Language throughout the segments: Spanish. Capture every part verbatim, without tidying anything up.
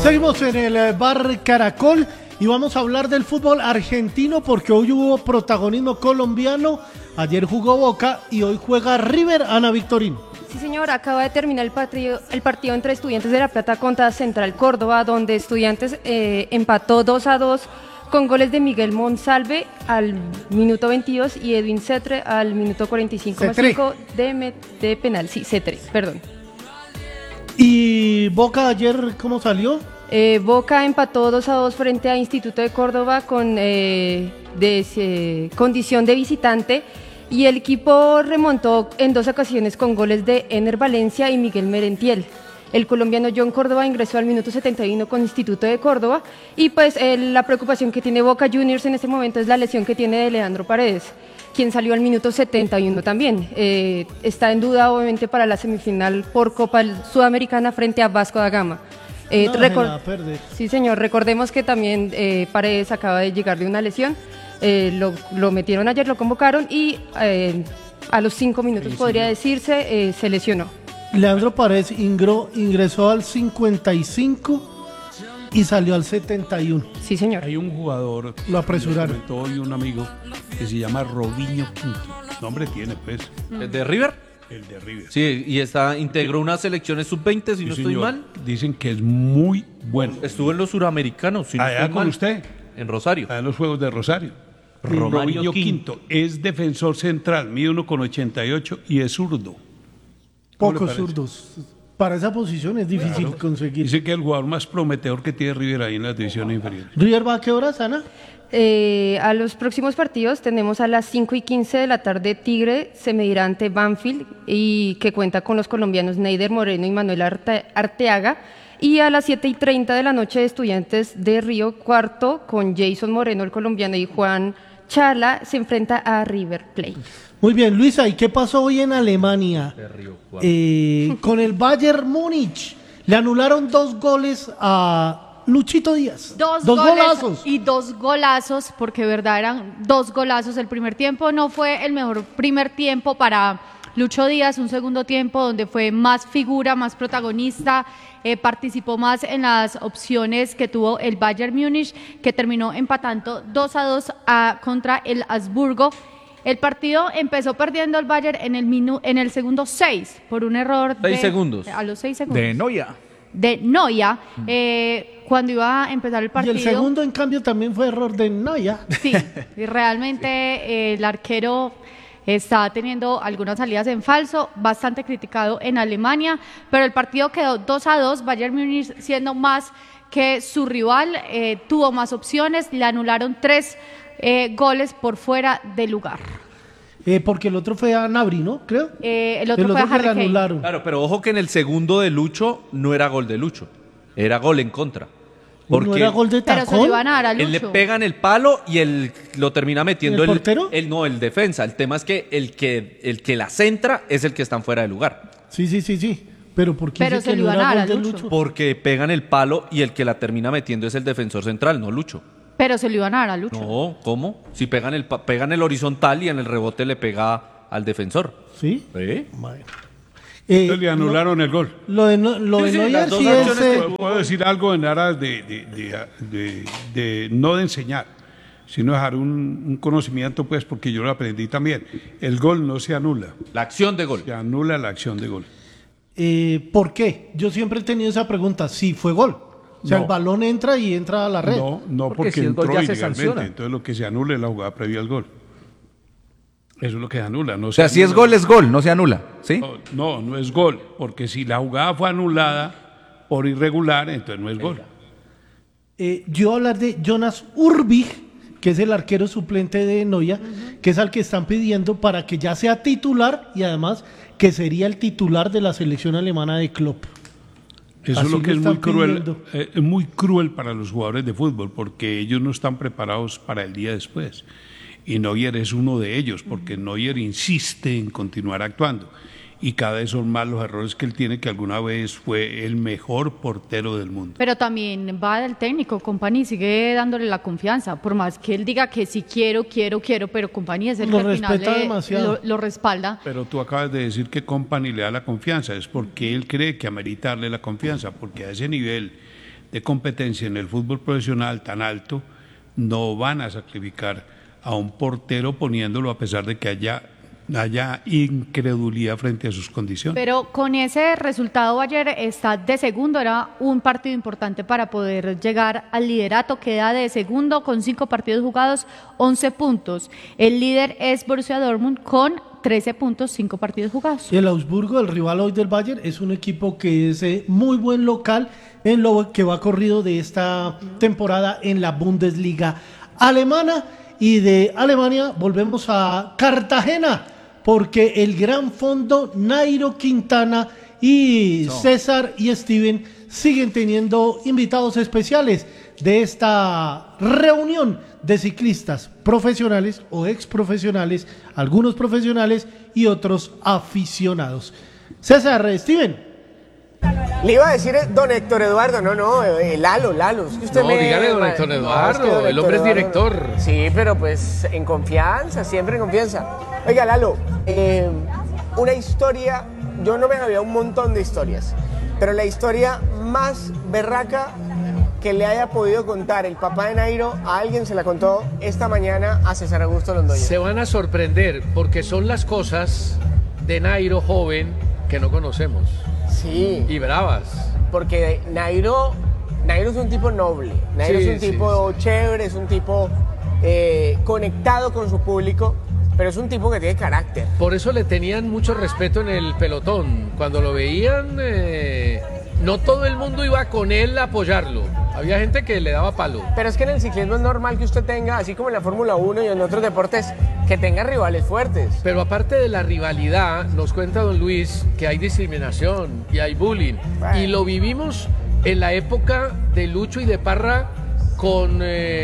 Seguimos en el Bar Caracol y vamos a hablar del fútbol argentino porque hoy hubo protagonismo colombiano. Ayer jugó Boca y hoy juega River. Ana Victorino. Sí, señor, acaba de terminar el partido, el partido entre Estudiantes de La Plata contra Central Córdoba, donde Estudiantes eh, empató dos a dos con goles de Miguel Monsalve al minuto veintidós y Edwin Cetre al minuto cuarenta y cinco más cinco de, de penal. Sí, Cetre, perdón. ¿Y Boca ayer cómo salió? Eh, Boca empató dos a dos frente a Instituto de Córdoba con eh, de, eh, condición de visitante y el equipo remontó en dos ocasiones con goles de Ener Valencia y Miguel Merentiel. El colombiano John Córdoba ingresó al minuto setenta y uno con Instituto de Córdoba y pues eh, la preocupación que tiene Boca Juniors en este momento es la lesión que tiene de Leandro Paredes, quien salió al minuto setenta y uno también. Eh, está en duda obviamente para la semifinal por Copa Sudamericana frente a Vasco da Gama. Eh, no, record- sí, señor, recordemos que también eh, Paredes acaba de llegar de una lesión, eh, lo, lo metieron ayer, lo convocaron y eh, a los cinco minutos sí, podría decirse, eh, se lesionó. Leandro Paredes ingro, ingresó al cincuenta y cinco y salió al setenta y uno. Sí, señor. Hay un jugador, lo apresuraron. Me comentó hoy un amigo que se llama Robinho Quinto. Nombre tiene, pues. ¿El de River? El de River. Sí, y está, integró unas selecciones sub veinte, si sí, no señor. estoy mal. Dicen que es muy bueno. Estuvo en los suramericanos, si no Allá estoy con mal. usted. En Rosario. Allá en los Juegos de Rosario. Sí. Robinho Quinto. Es defensor central, mide uno con ochenta y ocho y es zurdo. Pocos zurdos. Para esa posición es difícil claro. conseguir. Dice que es el jugador más prometedor que tiene River ahí en las divisiones inferiores. ¿River va a qué horas, Ana? Eh, a los próximos partidos tenemos a las cinco y quince de la tarde Tigre se medirá ante Banfield y que cuenta con los colombianos Neider Moreno y Manuel Arte- Arteaga y a las siete y treinta de la noche Estudiantes de Río Cuarto con Jason Moreno el colombiano y Juan Chala se enfrenta a River Plate. Muy bien, Luisa, ¿y qué pasó hoy en Alemania? Eh, con el Bayern Múnich. Le anularon dos goles a Luchito Díaz. Dos, dos goles golazos. Y dos golazos, porque verdad eran dos golazos. El primer tiempo no fue el mejor primer tiempo para Lucho Díaz, un segundo tiempo donde fue más figura, más protagonista, eh, participó más en las opciones que tuvo el Bayern Múnich, que terminó empatando dos a dos a, contra el Habsburgo. El partido empezó perdiendo el Bayern en el minu, en el segundo seis por un error de seis segundos. A los seis segundos. De Neuer. De Neuer, eh, cuando iba a empezar el partido. Y el segundo, en cambio, también fue error de Neuer. Sí, y realmente eh, el arquero está teniendo algunas salidas en falso, bastante criticado en Alemania, pero el partido quedó dos a dos, Bayern Múnich siendo más que su rival, eh, tuvo más opciones, le anularon tres eh, goles por fuera de lugar. Eh, porque el otro fue a Nabri, ¿no? Creo. Eh, el otro el fue otro a que le Harry Kane. anularon. Claro, pero ojo que en el segundo de Lucho no era gol de Lucho, era gol en contra. Porque ¿no era gol de tacón? Pero se lo iban a dar a Lucho. Él le pega en el palo y él lo termina metiendo ¿El portero? El, no, el defensa. El tema es que el que el que la centra es el que está fuera de lugar. Sí, sí, sí, sí. Pero ¿por qué Pero dice se que lo no iban a era dar gol a de Lucho. Lucho? Porque pegan el palo y el que la termina metiendo es el defensor central, no Lucho. Pero se lo iban a dar a Lucho. No, ¿cómo? Si pegan el pa- pegan el horizontal y en el rebote le pega al defensor. ¿Sí? ¿Sí? Bueno. Entonces le anularon lo, el gol. Lo de, no, lo Sí, de sí, Neuer las dos sí es... acciones eh, ¿Puedo, puedo decir algo en aras de, de, de, de, de- no de enseñar, sino dejar un, un conocimiento, pues, porque yo lo aprendí también. El gol no se anula, La acción de gol. se anula la acción de gol. eh, ¿Por qué? Yo siempre he tenido esa pregunta. Sí, fue gol. O sea, No. el balón entra y entra a la red. No, no Porque porque, si el gol entró ya se ilegalmente. sanciona. Entonces lo que se anula es la jugada previa al gol. Eso es lo que se anula. No O sea, se si es anula- gol, es gol, no se anula, ¿sí? No, no, no es gol, porque si la jugada fue anulada por irregular, entonces no es gol. Eh, yo voy a hablar de Jonas Urbig, que es el arquero suplente de Neuer, uh-huh. que es al que están pidiendo para que ya sea titular y además que sería el titular de la selección alemana de Klopp. Eso Así es lo lo que es muy están cruel, pidiendo. eh, es muy cruel para los jugadores de fútbol, porque ellos no están preparados para el día después. Y Neuer es uno de ellos, porque Neuer insiste en continuar actuando. Y cada vez son más los errores que él tiene, que alguna vez fue el mejor portero del mundo. Pero también va del técnico, Company sigue dándole la confianza, por más que él diga que sí quiero, quiero, quiero, pero Company es el Lo que al final respeta le- demasiado. lo, lo respalda. Pero tú acabas de decir que Company le da la confianza, es porque él cree que amerita darle la confianza, porque a ese nivel de competencia en el fútbol profesional tan alto, no van a sacrificar a un portero poniéndolo a pesar de que haya, haya incredulidad frente a sus condiciones. Pero con ese resultado ayer está de segundo, era un partido importante para poder llegar al liderato, queda de segundo con cinco partidos jugados, once puntos. El líder es Borussia Dortmund con trece puntos, cinco partidos jugados. Y el Augsburgo, el rival hoy del Bayern, es un equipo que es eh, muy buen local en lo que va corrido de esta temporada en la Bundesliga alemana. Y de Alemania volvemos a Cartagena, porque el gran fondo Nairo Quintana y No. César y Steven siguen teniendo invitados especiales de esta reunión de ciclistas profesionales o exprofesionales, algunos profesionales y otros aficionados. César, Steven. Le iba a decir eh, don Héctor Eduardo, no, no, eh, Lalo, Lalo. Es que usted No, me... dígale don ma- Héctor no, Eduardo, es que don el hombre es Héctor director. Eduardo- Sí, pero pues en confianza, siempre en confianza. Oiga, Lalo, eh, una historia, yo no me había un montón de historias, pero la historia más berraca que le haya podido contar el papá de Nairo a alguien se la contó esta mañana a César Augusto Londoño. Se van a sorprender porque son las cosas de Nairo joven que no conocemos Sí. y bravas. Porque Nairo, Nairo es un tipo noble, Nairo Sí, es un sí, tipo chévere, es un tipo eh, conectado con su público, pero es un tipo que tiene carácter. Por eso le tenían mucho respeto en el pelotón. Cuando lo veían, eh, no todo el mundo iba con él a apoyarlo. Había gente que le daba palo. Pero es que en el ciclismo es normal que usted tenga, así como en la Fórmula uno y en otros deportes, que tenga rivales fuertes. Pero aparte de la rivalidad, nos cuenta don Luis que hay discriminación y hay bullying. Bueno. Y lo vivimos en la época de Lucho y de Parra con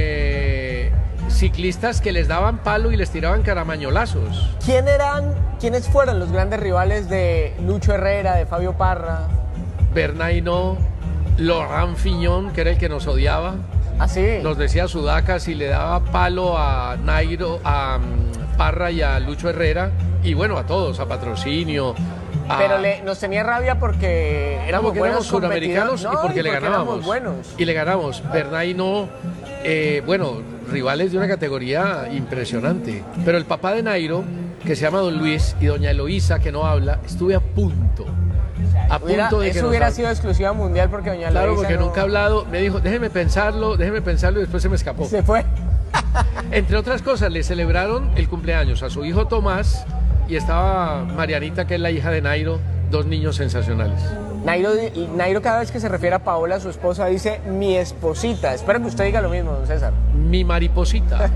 eh, ciclistas que les daban palo y les tiraban caramañolazos. ¿Quién eran, quiénes fueron los grandes rivales de Lucho Herrera, de Fabio Parra? Bernaino, Laurent Fignon, que era el que nos odiaba, Así. nos decía sudacas y le daba palo a Nairo, a mm, Parra y a Lucho Herrera, y bueno, a todos, a Patrocinio. a- Pero le, nos tenía rabia porque éramos porque éramos buenos suramericanos competidores. y No, porque le éramos ganábamos. buenos. Y le ganamos. Bernaino, eh, bueno, rivales de una categoría impresionante. Pero el papá de Nairo, que se llama don Luis, y doña Eloísa, que no habla, estuve a punto. A Hubiera- punto de que eso nos hubiera hab- sido exclusiva mundial porque doña Claro, Eloísa porque no- nunca ha hablado. Me dijo, déjeme pensarlo, déjeme pensarlo, y después se me escapó. Se fue. Entre otras cosas, le celebraron el cumpleaños a su hijo Tomás y estaba Marianita, que es la hija de Nairo, dos niños sensacionales. Nairo, Nairo cada vez que se refiere a Paola, su esposa, dice mi esposita. Espero que usted diga lo mismo, don César. Mi mariposita.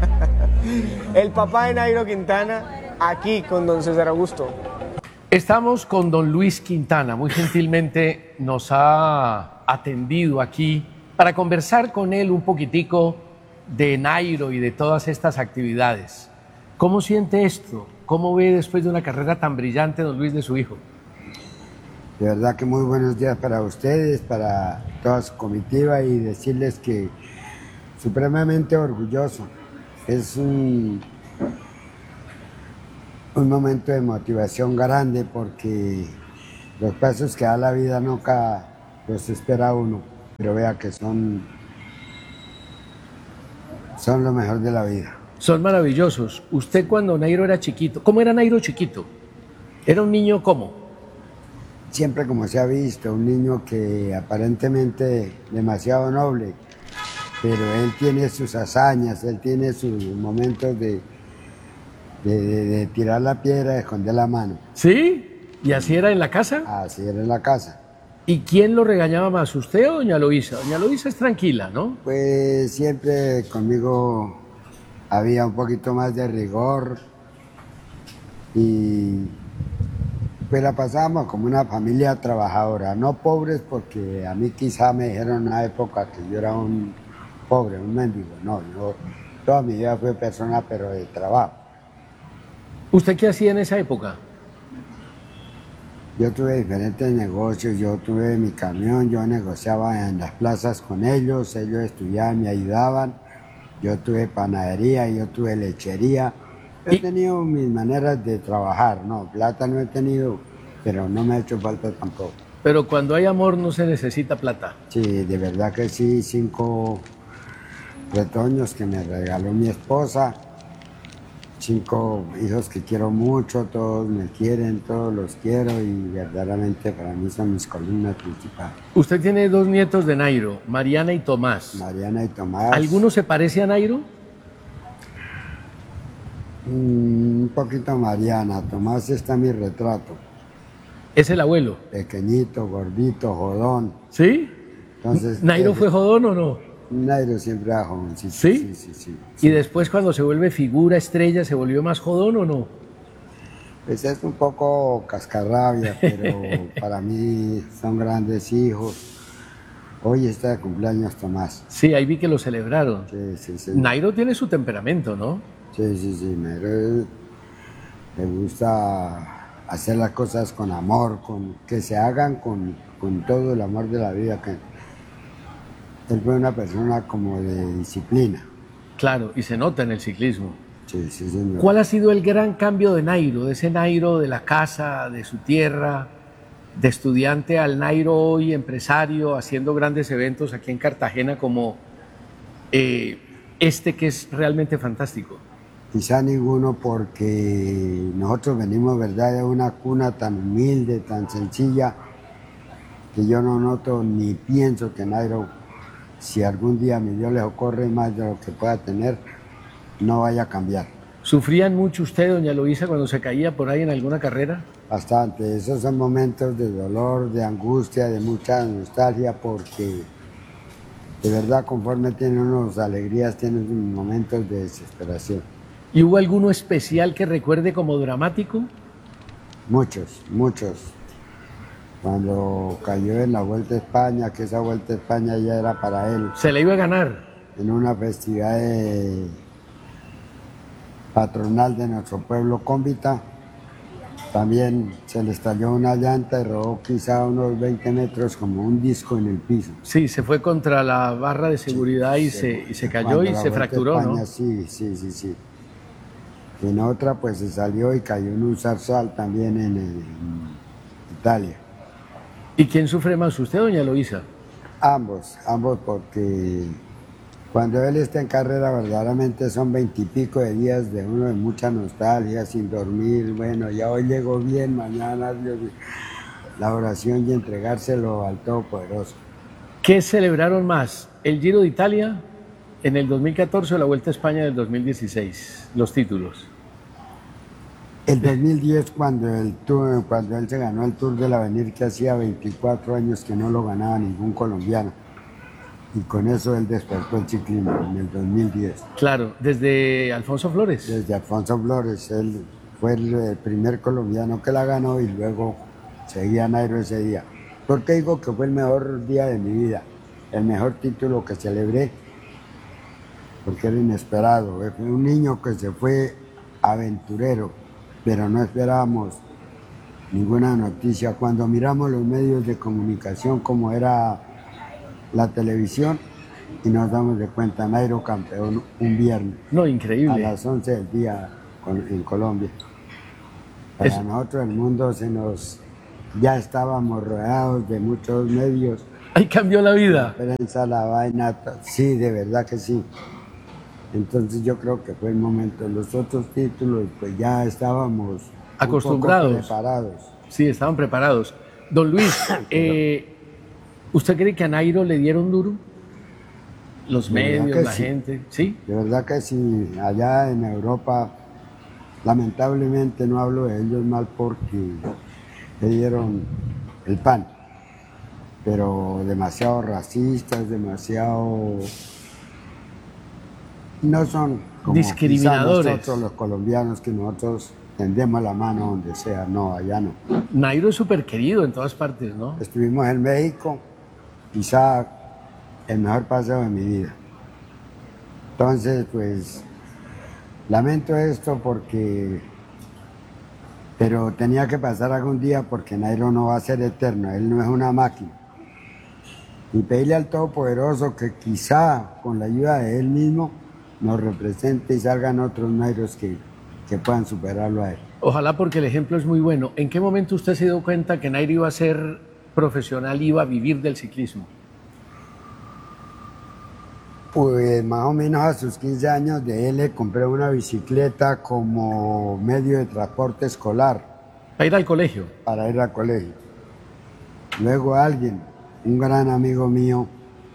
El papá de Nairo Quintana, aquí con don César Augusto. Estamos con don Luis Quintana, muy gentilmente nos ha atendido aquí para conversar con él un poquitico de Nairo y de todas estas actividades. ¿Cómo siente esto? ¿Cómo ve después de una carrera tan brillante, don Luis, de su hijo? De verdad que muy buenos días para ustedes, para toda su comitiva y decirles que supremamente orgulloso. Es un, un momento de motivación grande porque los pasos que da la vida nunca los espera uno, pero vea que son, son lo mejor de la vida. Son maravillosos. Usted cuando Nairo era chiquito, ¿cómo era Nairo chiquito? ¿Era un niño cómo? Siempre como se ha visto, un niño que aparentemente demasiado noble, pero él tiene sus hazañas, él tiene sus momentos de, de, de- de tirar la piedra, de esconder la mano. ¿Sí? ¿Y así era en la casa? Así era en la casa. ¿Y quién lo regañaba más, usted o doña Loísa? Doña Loísa es tranquila, ¿no? Pues siempre conmigo había un poquito más de rigor y pues la pasábamos como una familia trabajadora, no pobres porque a mí quizá me dijeron en una época que yo era un pobre, un mendigo, no, yo toda mi vida fui persona pero de trabajo. ¿Usted qué hacía en esa época? Yo tuve diferentes negocios, yo tuve mi camión, yo negociaba en las plazas con ellos, ellos estudiaban, me ayudaban, yo tuve panadería, yo tuve lechería. He Y- tenido mis maneras de trabajar, no, plata no he tenido, pero no me ha hecho falta tampoco. Pero cuando hay amor no se necesita plata. Sí, de verdad que sí, cinco retoños que me regaló mi esposa, cinco hijos que quiero mucho, todos me quieren, todos los quiero y verdaderamente para mí son mis columnas principales. Usted tiene dos nietos de Nairo, Mariana y Tomás. Mariana y Tomás. ¿Alguno se parece a Nairo? Mm, un poquito Mariana, Tomás está en mi retrato. Es el abuelo. Pequeñito, gordito, jodón. ¿Sí? Entonces, ¿Nairo él- fue jodón o no? Nairo siempre era jovencito. ¿Sí? Sí, sí, sí. sí. Y después cuando se vuelve figura, estrella, ¿se volvió más jodón o no? Pues es un poco cascarrabia, pero para mí son grandes hijos. Hoy está de cumpleaños Tomás. Sí, ahí vi que lo celebraron. Sí, sí, sí. Nairo tiene su temperamento, ¿no? Sí, sí, sí. Nairo es- le gusta hacer las cosas con amor, con que se hagan con, con todo el amor de la vida. Que él fue una persona como de disciplina. Claro, y se nota en el ciclismo. Sí, sí, señor. ¿Cuál ha sido el gran cambio de Nairo? De ese Nairo de la casa, de su tierra, de estudiante al Nairo hoy empresario, haciendo grandes eventos aquí en Cartagena como eh, este que es realmente fantástico. Quizá ninguno porque nosotros venimos, ¿verdad?, de una cuna tan humilde, tan sencilla, que yo no noto ni pienso que Nairo, si algún día a mi Dios le ocurre más de lo que pueda tener, no vaya a cambiar. ¿Sufrían mucho usted, doña Luisa, cuando se caía por ahí en alguna carrera? Bastante. Esos son momentos de dolor, de angustia, de mucha nostalgia, porque de verdad conforme tiene unos alegrías, tiene unos momentos de desesperación. ¿Y hubo alguno especial que recuerde como dramático? Muchos, muchos. Cuando cayó en la Vuelta a España, que esa Vuelta a España ya era para él, Se le iba a ganar. en una festividad de- patronal de nuestro pueblo, Cómbita, también se le estalló una llanta y rodó quizá unos veinte metros como un disco en el piso. Sí, se fue contra la barra de seguridad y se, y se cayó Cuando y la se Vuelta a fracturó, España, ¿no? Sí, sí, sí, sí. En otra pues se salió y cayó en un zarzal también en, en Italia. ¿Y quién sufre más, usted, doña Luisa? Ambos, ambos, porque cuando él está en carrera verdaderamente son veintipico de días de uno de mucha nostalgia, sin dormir, bueno, ya hoy llegó bien, mañana Dios mío, la oración y entregárselo al Todopoderoso. ¿Qué celebraron más? ¿El Giro de Italia en el dos mil catorce o la Vuelta a España del dos mil dieciséis? Los títulos. El dos mil diez, cuando, el tour, cuando él se ganó el Tour del Avenir, que hacía veinticuatro años que no lo ganaba ningún colombiano. Y con eso él despertó el ciclismo en el dos mil diez. Claro, desde Alfonso Flores. Desde Alfonso Flores, él fue el, el primer colombiano que la ganó y luego seguía Nairo ese día. ¿Por qué digo que fue el mejor día de mi vida? El mejor título que celebré, porque era inesperado. Fue un niño que se fue aventurero, pero no esperábamos ninguna noticia. Cuando miramos los medios de comunicación, como era la televisión, y nos damos de cuenta, Nairo campeón un viernes No, a increíble. las once del día con- en Colombia. Para Es- nosotros el mundo se nos... Ya estábamos rodeados de muchos medios, Ahí cambió la vida. prensa, la vaina, to- sí, de verdad que sí. Entonces yo creo que fue el momento. Los otros títulos, pues ya estábamos un poco Acostumbrados. preparados. Sí, estaban preparados. Don Luis, eh, ¿usted cree que a Nairo le dieron duro? Los De verdad medios, que la sí. gente, ¿sí? De verdad que sí, allá en Europa, lamentablemente no hablo de ellos mal porque le dieron el pan, pero demasiado racistas, demasiado... No son como quizá Discriminadores. nosotros los colombianos, que nosotros tendemos la mano donde sea, no, allá no. Nairo es súper querido en todas partes, ¿no? Estuvimos en México, quizá el mejor paseo de mi vida. Entonces, pues, lamento esto porque, pero tenía que pasar algún día porque Nairo no va a ser eterno, él no es una máquina. Y pedirle al Todopoderoso que quizá con la ayuda de él mismo nos represente y salgan otros Nairos que, que puedan superarlo a él. Ojalá, porque el ejemplo es muy bueno. ¿En qué momento usted se dio cuenta que Nairo iba a ser profesional iba a vivir del ciclismo? Pues más o menos a sus quince años de él le compré una bicicleta como medio de transporte escolar. Para ir al colegio. Para ir al colegio. Luego alguien, un gran amigo mío,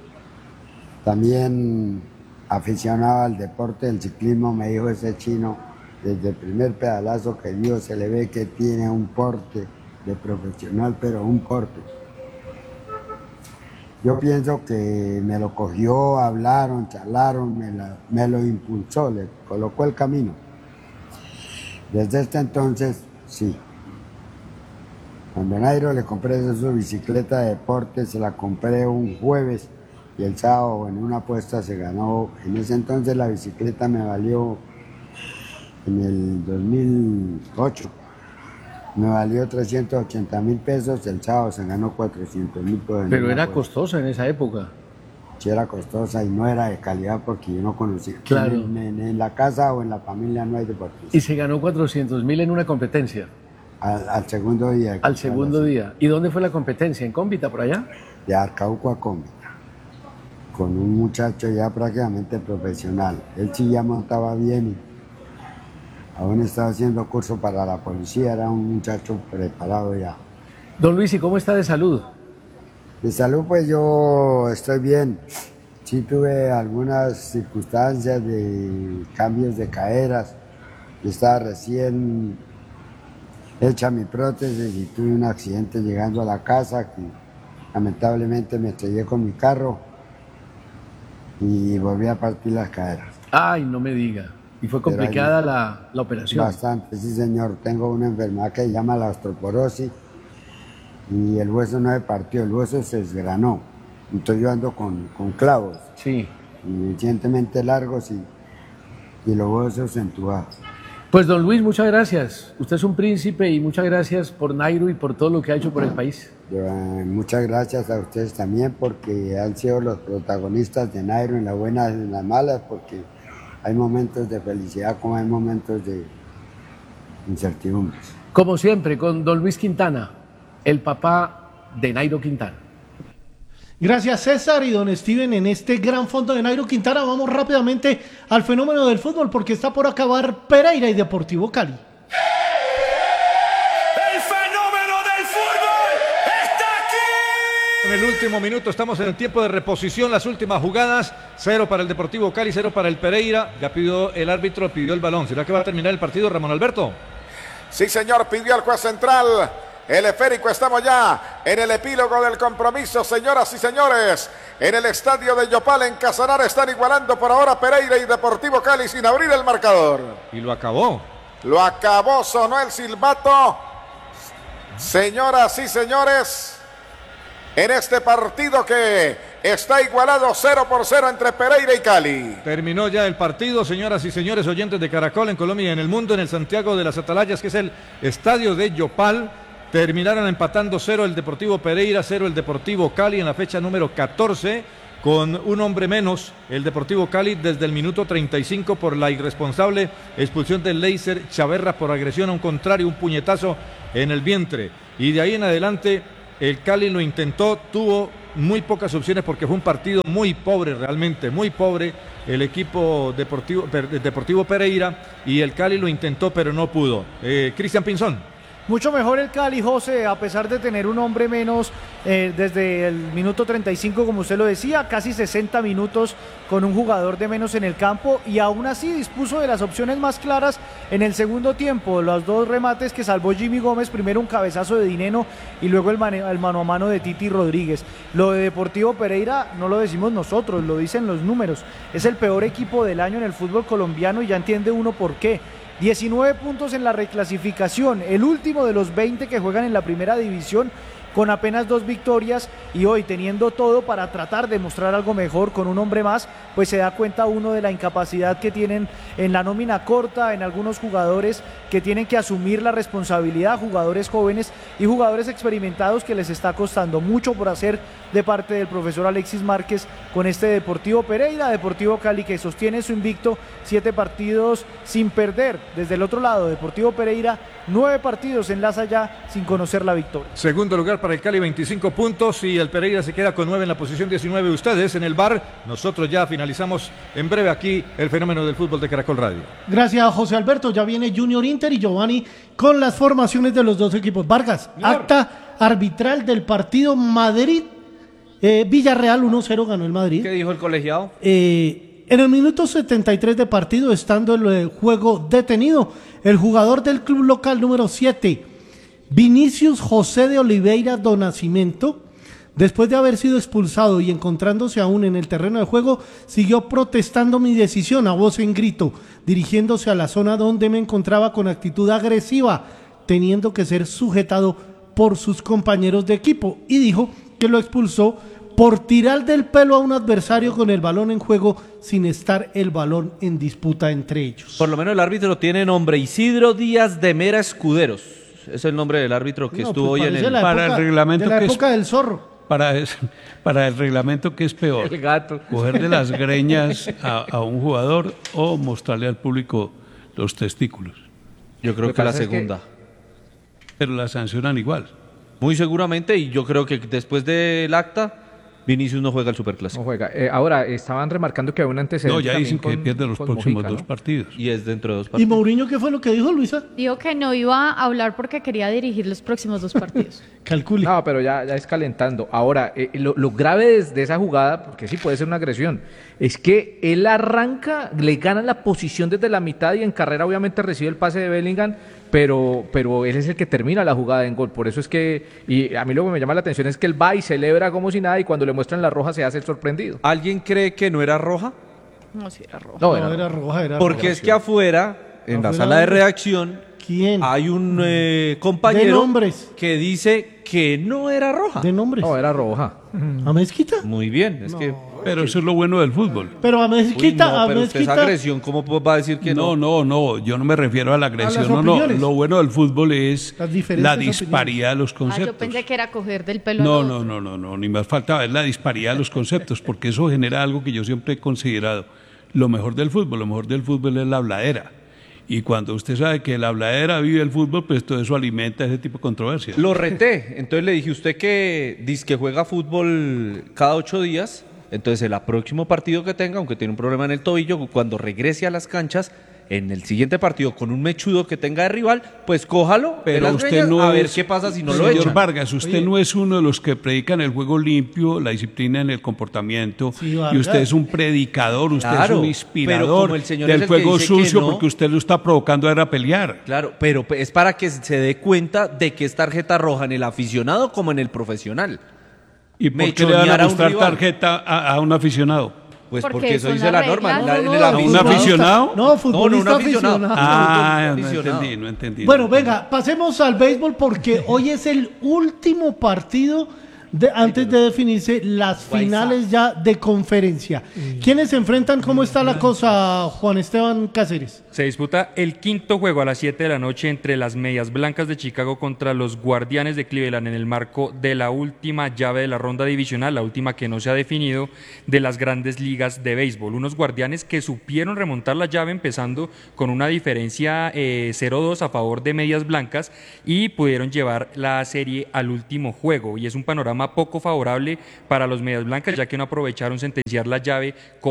también aficionado al deporte del ciclismo, me dijo: ese chino, desde el primer pedalazo que dio se le ve que tiene un porte de profesional, pero un porte. Yo pienso que me lo cogió, hablaron, charlaron, me, la, me lo impulsó, le colocó el camino. Desde este entonces, sí. Cuando Nairo le compré su bicicleta de deporte, se la compré un jueves y el sábado en una apuesta se ganó. En ese entonces la bicicleta me valió, en el dos mil ocho, me valió trescientos ochenta mil pesos, el sábado se ganó cuatrocientos mil pesos. Pero era costosa en esa época. Sí, era costosa y no era de calidad porque yo no conocía. Claro. En, en, en la casa o en la familia no hay deportistas. Y se ganó cuatrocientos mil en una competencia. Al, al segundo día. Al segundo día. ¿Y dónde fue la competencia? ¿En Cómbita, por allá? De Arcauco a Cómbita. Con un muchacho ya prácticamente profesional. Él sí ya montaba bien y aún estaba haciendo curso para la policía, era un muchacho preparado ya. Don Luis, ¿y cómo está de salud? De salud, pues yo estoy bien. Sí tuve algunas circunstancias de cambios de caderas. Yo estaba recién hecha mi prótesis y tuve un accidente llegando a la casa que lamentablemente me estrellé con mi carro y volví a partir las caderas. Ay, no me diga. ¿Y fue complicada la, la operación? Bastante, sí señor. Tengo una enfermedad que se llama la osteoporosis y el hueso no se partió, el hueso se desgranó. Entonces yo ando con, con clavos. Sí. Suficientemente largos y, y los huesos entubados. Pues don Luis, muchas gracias. Usted es un príncipe y muchas gracias por Nairo y por todo lo que ha hecho por el país. Yo, eh, muchas gracias a ustedes también porque han sido los protagonistas de Nairo en las buenas y en las malas, porque hay momentos de felicidad como hay momentos de incertidumbres. Como siempre, con don Luis Quintana, el papá de Nairo Quintana. Gracias César y don Steven en este gran fondo de Nairo Quintana. Vamos rápidamente al fenómeno del fútbol porque está por acabar Pereira y Deportivo Cali. ¡El fenómeno del fútbol está aquí! En el último minuto estamos en el tiempo de reposición, las últimas jugadas, cero para el Deportivo Cali, cero para el Pereira. Ya pidió el árbitro, pidió el balón. ¿Será que va a terminar el partido, Ramón Alberto? Sí señor, pidió el juez central. El esférico, estamos ya en el epílogo del compromiso, señoras y señores. En el estadio de Yopal, en Casanare, están igualando por ahora Pereira y Deportivo Cali sin abrir el marcador. Y lo acabó. Lo acabó, sonó el silbato. Señoras y señores, en este partido que está igualado cero por cero entre Pereira y Cali. Terminó ya el partido, señoras y señores oyentes de Caracol en Colombia y en el mundo, en el Santiago de las Atalayas, que es el estadio de Yopal. Terminaron empatando cero el Deportivo Pereira, cero el Deportivo Cali en la fecha número catorce, con un hombre menos, el Deportivo Cali desde el minuto treinta y cinco por la irresponsable expulsión del Leiser Chaverra por agresión a un contrario, un puñetazo en el vientre. Y de ahí en adelante el Cali lo intentó, tuvo muy pocas opciones porque fue un partido muy pobre, realmente muy pobre el equipo Deportivo, Deportivo Pereira, y el Cali lo intentó pero no pudo. Eh, Cristian Pinzón. Mucho mejor el Cali, José, a pesar de tener un hombre menos eh, desde el minuto treinta y cinco, como usted lo decía, casi sesenta minutos con un jugador de menos en el campo, y aún así dispuso de las opciones más claras en el segundo tiempo. Los dos remates que salvó Jimmy Gómez, primero un cabezazo de Dineno y luego el, mane- el mano a mano de Titi Rodríguez. Lo de Deportivo Pereira no lo decimos nosotros, lo dicen los números. Es el peor equipo del año en el fútbol colombiano y ya entiende uno por qué. diecinueve puntos en la reclasificación, el último de los veinte que juegan en la primera división, con apenas dos victorias, y hoy teniendo todo para tratar de mostrar algo mejor con un hombre más, pues se da cuenta uno de la incapacidad que tienen en la nómina corta, en algunos jugadores que tienen que asumir la responsabilidad, jugadores jóvenes y jugadores experimentados, que les está costando mucho por hacer de parte del profesor Alexis Márquez con este Deportivo Pereira. Deportivo Cali, que sostiene su invicto, siete partidos sin perder. Desde el otro lado, Deportivo Pereira, nueve partidos enlaza ya sin conocer la victoria. Segundo lugar para para el Cali veinticinco puntos y el Pereira se queda con nueve en la posición diecinueve. Ustedes en el bar, nosotros ya finalizamos en breve aquí el fenómeno del fútbol de Caracol Radio. Gracias, José Alberto. Ya viene Junior Inter y Giovanni con las formaciones de los dos equipos. Vargas, Señor. acta arbitral del partido Madrid. Eh, Villarreal uno cero ganó el Madrid. ¿Qué dijo el colegiado? Eh, en el minuto setenta y tres de partido, estando el eh, juego detenido, el jugador del club local número siete, Vinicius José de Oliveira do Nascimento, después de haber sido expulsado y encontrándose aún en el terreno de juego, siguió protestando mi decisión a voz en grito, dirigiéndose a la zona donde me encontraba con actitud agresiva, teniendo que ser sujetado por sus compañeros de equipo, y dijo que lo expulsó por tirar del pelo a un adversario con el balón en juego sin estar el balón en disputa entre ellos. Por lo menos el árbitro tiene nombre, Isidro Díaz de Mera Escuderos. Es el nombre del árbitro que No, estuvo pues hoy en parece el... la Para época- el reglamento de la que es- época del zorro. Para, es- para el reglamento, ¿qué es peor? El gato. ¿Cogerle las greñas a, a un jugador o mostrarle al público los testículos? Yo creo Lo que la pasa es que- segunda. Pero la sancionan igual. Muy seguramente, y yo creo que después del acta, Vinicius no juega el Superclásico. No juega. Eh, ahora, estaban remarcando que hay un antecedente. No, ya también dicen que con- pierde los con próximos Mojica, dos ¿no? partidos. Y es dentro de dos ¿Y partidos. Mourinho qué fue lo que dijo, Luisa? Dijo que no iba a hablar porque quería dirigir los próximos dos partidos. Calcule. No, pero ya, ya es calentando. Ahora, eh, lo, lo grave de, de esa jugada, porque sí puede ser una agresión, es que él arranca, le gana la posición desde la mitad y en carrera obviamente recibe el pase de Bellingham, pero, pero él es el que termina la jugada en gol. Por eso es que, y a mí lo que me llama la atención es que él va y celebra como si nada y cuando le muestran la roja se hace el sorprendido. ¿Alguien cree que no era roja? No, sí, era rojo. No, No, era- era roja, era Porque roja. es que afuera, en la Afuera, sala de ¿dónde? reacción, ¿Quién? hay un eh, De compañero nombres. que dice que no era roja. De nombres. No, era roja. ¿A Mezquita? Muy bien, es que... Pero eso es lo bueno del fútbol. Pero a Uy, Mezquita, no, a pero usted esa Mezquita. agresión, ¿cómo va a decir que no? No, no, no, yo no me refiero a la agresión, las no, no. opiniones. Lo bueno del fútbol es Las diferentes la opiniones. disparidad de los Ah, conceptos. yo pensé que era coger del pelo No, al no, otro. no, no, no, ni más faltaba, es la disparidad de los conceptos, porque eso genera algo que yo siempre he considerado. Lo mejor del fútbol, lo mejor del fútbol es la habladera. Y cuando usted sabe que la habladera vive el fútbol, pues todo eso alimenta ese tipo de controversias. Lo reté, entonces le dije, usted que dice que juega fútbol cada ocho días, entonces el próximo partido que tenga, aunque tiene un problema en el tobillo, cuando regrese a las canchas, en el siguiente partido con un mechudo que tenga de rival, pues cójalo, de Pero las usted greñas, no a ver es- qué pasa si no lo Señor echan. Vargas, usted no es uno de los que predican el juego limpio, la disciplina en el comportamiento, Sí, y Vargas. usted es un predicador, usted Claro, es un pero inspirador como el señor es del el que juego dice que sucio, no- porque usted lo está provocando a ir a pelear. Claro, pero es para que se dé cuenta de que es tarjeta roja en el aficionado como en el profesional. ¿Y por qué le van Mechonear a a un mostrar rival. tarjeta a, a un aficionado? Pues Porque porque, eso son dice las la norma. reglas. la- No, en el no, ¿Un aficionado- aficionado? No, futbolista un aficionado. aficionado. Ah, no Aficionado. entendí, no entendí. Bueno, venga, pasemos al béisbol porque hoy es el último partido de, antes de definirse las finales ya de conferencia. ¿Quiénes se enfrentan? ¿Cómo está la cosa, Juan Esteban Cáceres? Se disputa el quinto juego a las siete de la noche entre las Medias Blancas de Chicago contra los Guardianes de Cleveland en el marco de la última llave de la ronda divisional, la última que no se ha definido de las grandes ligas de béisbol. Unos Guardianes que supieron remontar la llave empezando con una diferencia eh, cero dos a favor de Medias Blancas y pudieron llevar la serie al último juego. Y es un panorama poco favorable para los Medias Blancas, ya que no aprovecharon sentenciar la llave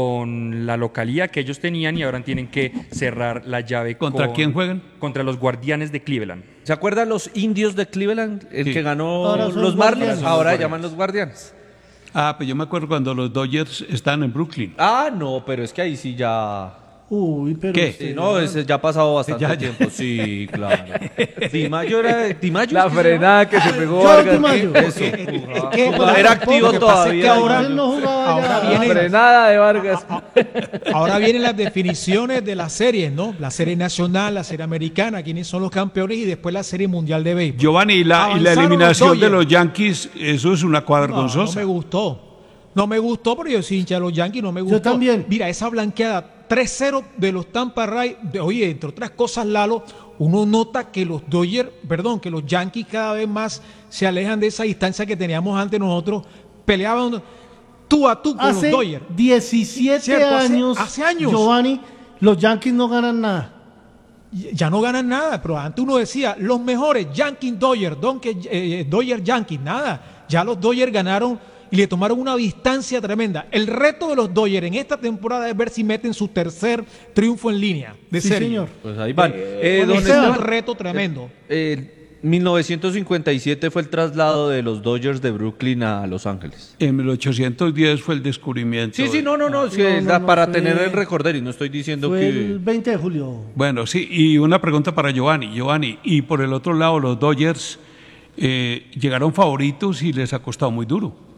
con la localía que ellos tenían y ahora tienen que cerrar la llave. ¿Contra con- quién juegan? Contra los Guardianes de Cleveland. ¿Se acuerdan los indios de Cleveland? El Sí. que ganó Ahora son los Marlins, Guardianes. ahora llaman los Guardianes. Ah, pues yo me acuerdo cuando los Dodgers estaban en Brooklyn. Ah, no, pero es que ahí sí ya... Uy, pero ¿Qué? Sí, no, ese ya ha pasado bastante Ya, ya. tiempo. Sí, claro. Di Mayo era... Di Mayo La es que se frenada que se pegó Yo, Vargas. Di Mayo. Eso. ¿Qué? Jugaba- Era activo Lo que pasa es que todavía. ahora- él no jugaba Ahora ya. viene- La frenada de Vargas. Ahora vienen las definiciones de las series, ¿no? La serie nacional, la serie americana, quiénes son los campeones y después la serie mundial de béisbol. Giovanni, y la, y la Avanzaron eliminación los de Dodgers. los Yankees, eso es una cuadra No, no vergonzosa. me gustó. No me gustó, pero yo soy hincha de los Yankees, no me gustó. también. Mira, esa blanqueada tres cero de los Tampa Rays, de- oye, entre otras cosas, Lalo, uno nota que los Dodgers, perdón, que los Yankees cada vez más se alejan de esa distancia que teníamos antes nosotros, peleaban tú a tú con Hace los Dodgers. diecisiete Cierto, hace- años, hace años. Giovanni, los Yankees no ganan nada. ya no ganan nada, pero antes uno decía, los mejores, Yankees, Dodgers, eh, Dodgers, Yankees, nada, ya los Dodgers ganaron y le tomaron una distancia tremenda. El reto de los Dodgers en esta temporada es ver si meten su tercer triunfo en línea de Sí, serie. señor. Pues ahí van. Eh, Eh, bueno, ¿dónde ese está? es un reto tremendo. Eh, mil novecientos cincuenta y siete fue el traslado de los Dodgers de Brooklyn a Los Ángeles. En mil ochocientos diez fue el descubrimiento. Sí, sí, no, no, no, es que No, es no, la- no, para fue- tener el recorder y no estoy diciendo Fue que... el veinte de julio. Bueno, sí, y una pregunta para Giovanni. Giovanni, y por el otro lado, los Dodgers eh, llegaron favoritos y les ha costado muy duro.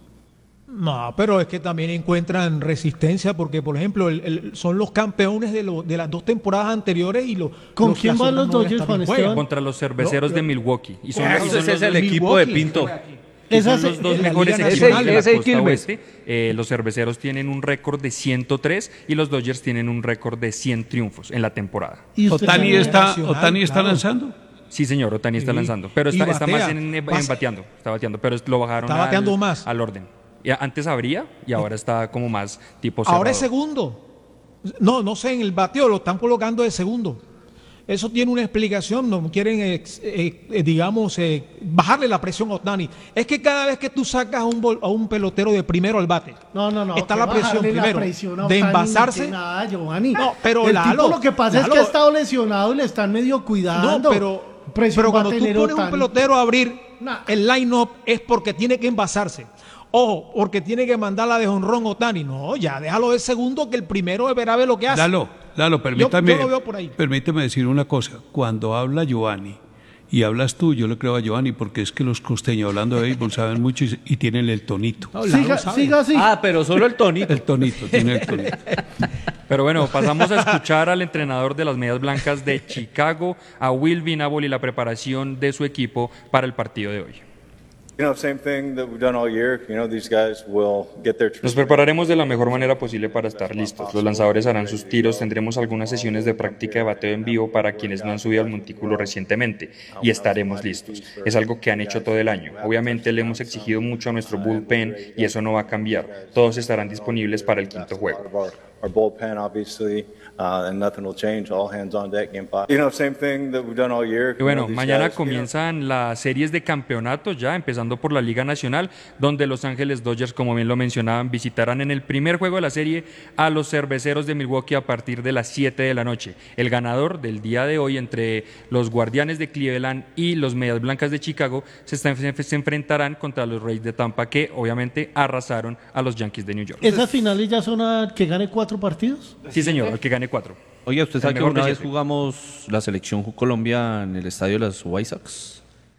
No, pero es que también encuentran resistencia porque, por ejemplo, el- el- son los campeones de, lo- de las dos temporadas anteriores y lo, ¿Con los- quién las van otras los novenas Dodgers, también Juan juegan. Esteban? Contra los cerveceros No, de pero- Milwaukee. Y son, Correcto, y son ese es los el dos- equipo de Milwaukee. Pinto. y Esa son los es- dos en la mejores Liga equipos Nacional. de la Ese es costa Quilmes. oeste. Eh, los cerveceros tienen un récord de ciento tres y los Dodgers tienen un récord de cien triunfos en la temporada. ¿Y usted Otani sabe? está, Nacional, Otani está claro. lanzando. Sí, señor, Otani está Sí. lanzando, pero Y está, está más batea. en, en Pasa- bateando, está bateando, pero lo bajaron Está bateando al, más. al orden. Y a- antes abría y ahora está como más tipo Ahora es cerrador. segundo. No, no sé, en el bateo lo están colocando de segundo. Eso tiene una explicación, no quieren, eh, eh, eh, digamos, eh, bajarle la presión a Otani. Es que cada vez que tú sacas a un, bol- a un pelotero de primero al bate, No, no, no. está que la presión bajarle la primero presión a de Otani, envasarse. ni que Nada, Giovanni. No, pero el Lalo, tipo lo que pasa es Lalo- que ha estado lesionado y le están medio cuidando. No, pero, Presión pero va a cuando tú tener pones un Otani. pelotero a abrir Nah. el line-up es porque tiene que envasarse. Ojo, porque tiene que mandarla de jonrón Otani. No, ya déjalo de segundo que el primero verá ver lo que hace. Lalo, Lalo, permítame, yo lo veo por ahí. permíteme decir una cosa. Cuando habla Giovanni y hablas tú, yo le creo a Giovanni porque es que los costeños hablando de béisbol saben mucho y, y tienen el tonito. No, Lalo Siga, sabe. siga así. Ah, pero solo el tonito. El tonito, tiene el tonito. Pero bueno, pasamos a escuchar al entrenador de las Medias Blancas de Chicago, a Will Vinable, y la preparación de su equipo para el partido de hoy. You know, same thing that we've done all year. You know, these guys will get their Nos prepararemos de la mejor manera posible para estar listos. Los lanzadores harán sus tiros, tendremos algunas sesiones de práctica de bateo en vivo para quienes no han subido al montículo recientemente y estaremos listos. Es algo que han hecho todo el año. Obviamente le hemos exigido mucho a nuestro bullpen y eso no va a cambiar. Todos estarán disponibles para el quinto juego. our bullpen, obviously, uh, and nothing will change. All hands on deck, game five. You know, same thing that we've done all year. Y bueno, You know, these mañana guys, you know, comienzan las series de campeonatos ya, empezando por la Liga Nacional, donde Los Ángeles Dodgers, como bien lo mencionaban, visitarán en el primer juego de la serie a los Cerveceros de Milwaukee a partir de las siete de la noche. El ganador del día de hoy entre los Guardianes de Cleveland y los Medias Blancas de Chicago se, están- se enfrentarán contra los Rays de Tampa, que obviamente arrasaron a los Yankees de New York. ¿Esas finales ya son a que gane cuatro partidos? Sí, señor, el que gane cuatro. Oye, ¿usted El sabe que mejor una de vez siete. jugamos la selección Colombia en el estadio de las White Sox?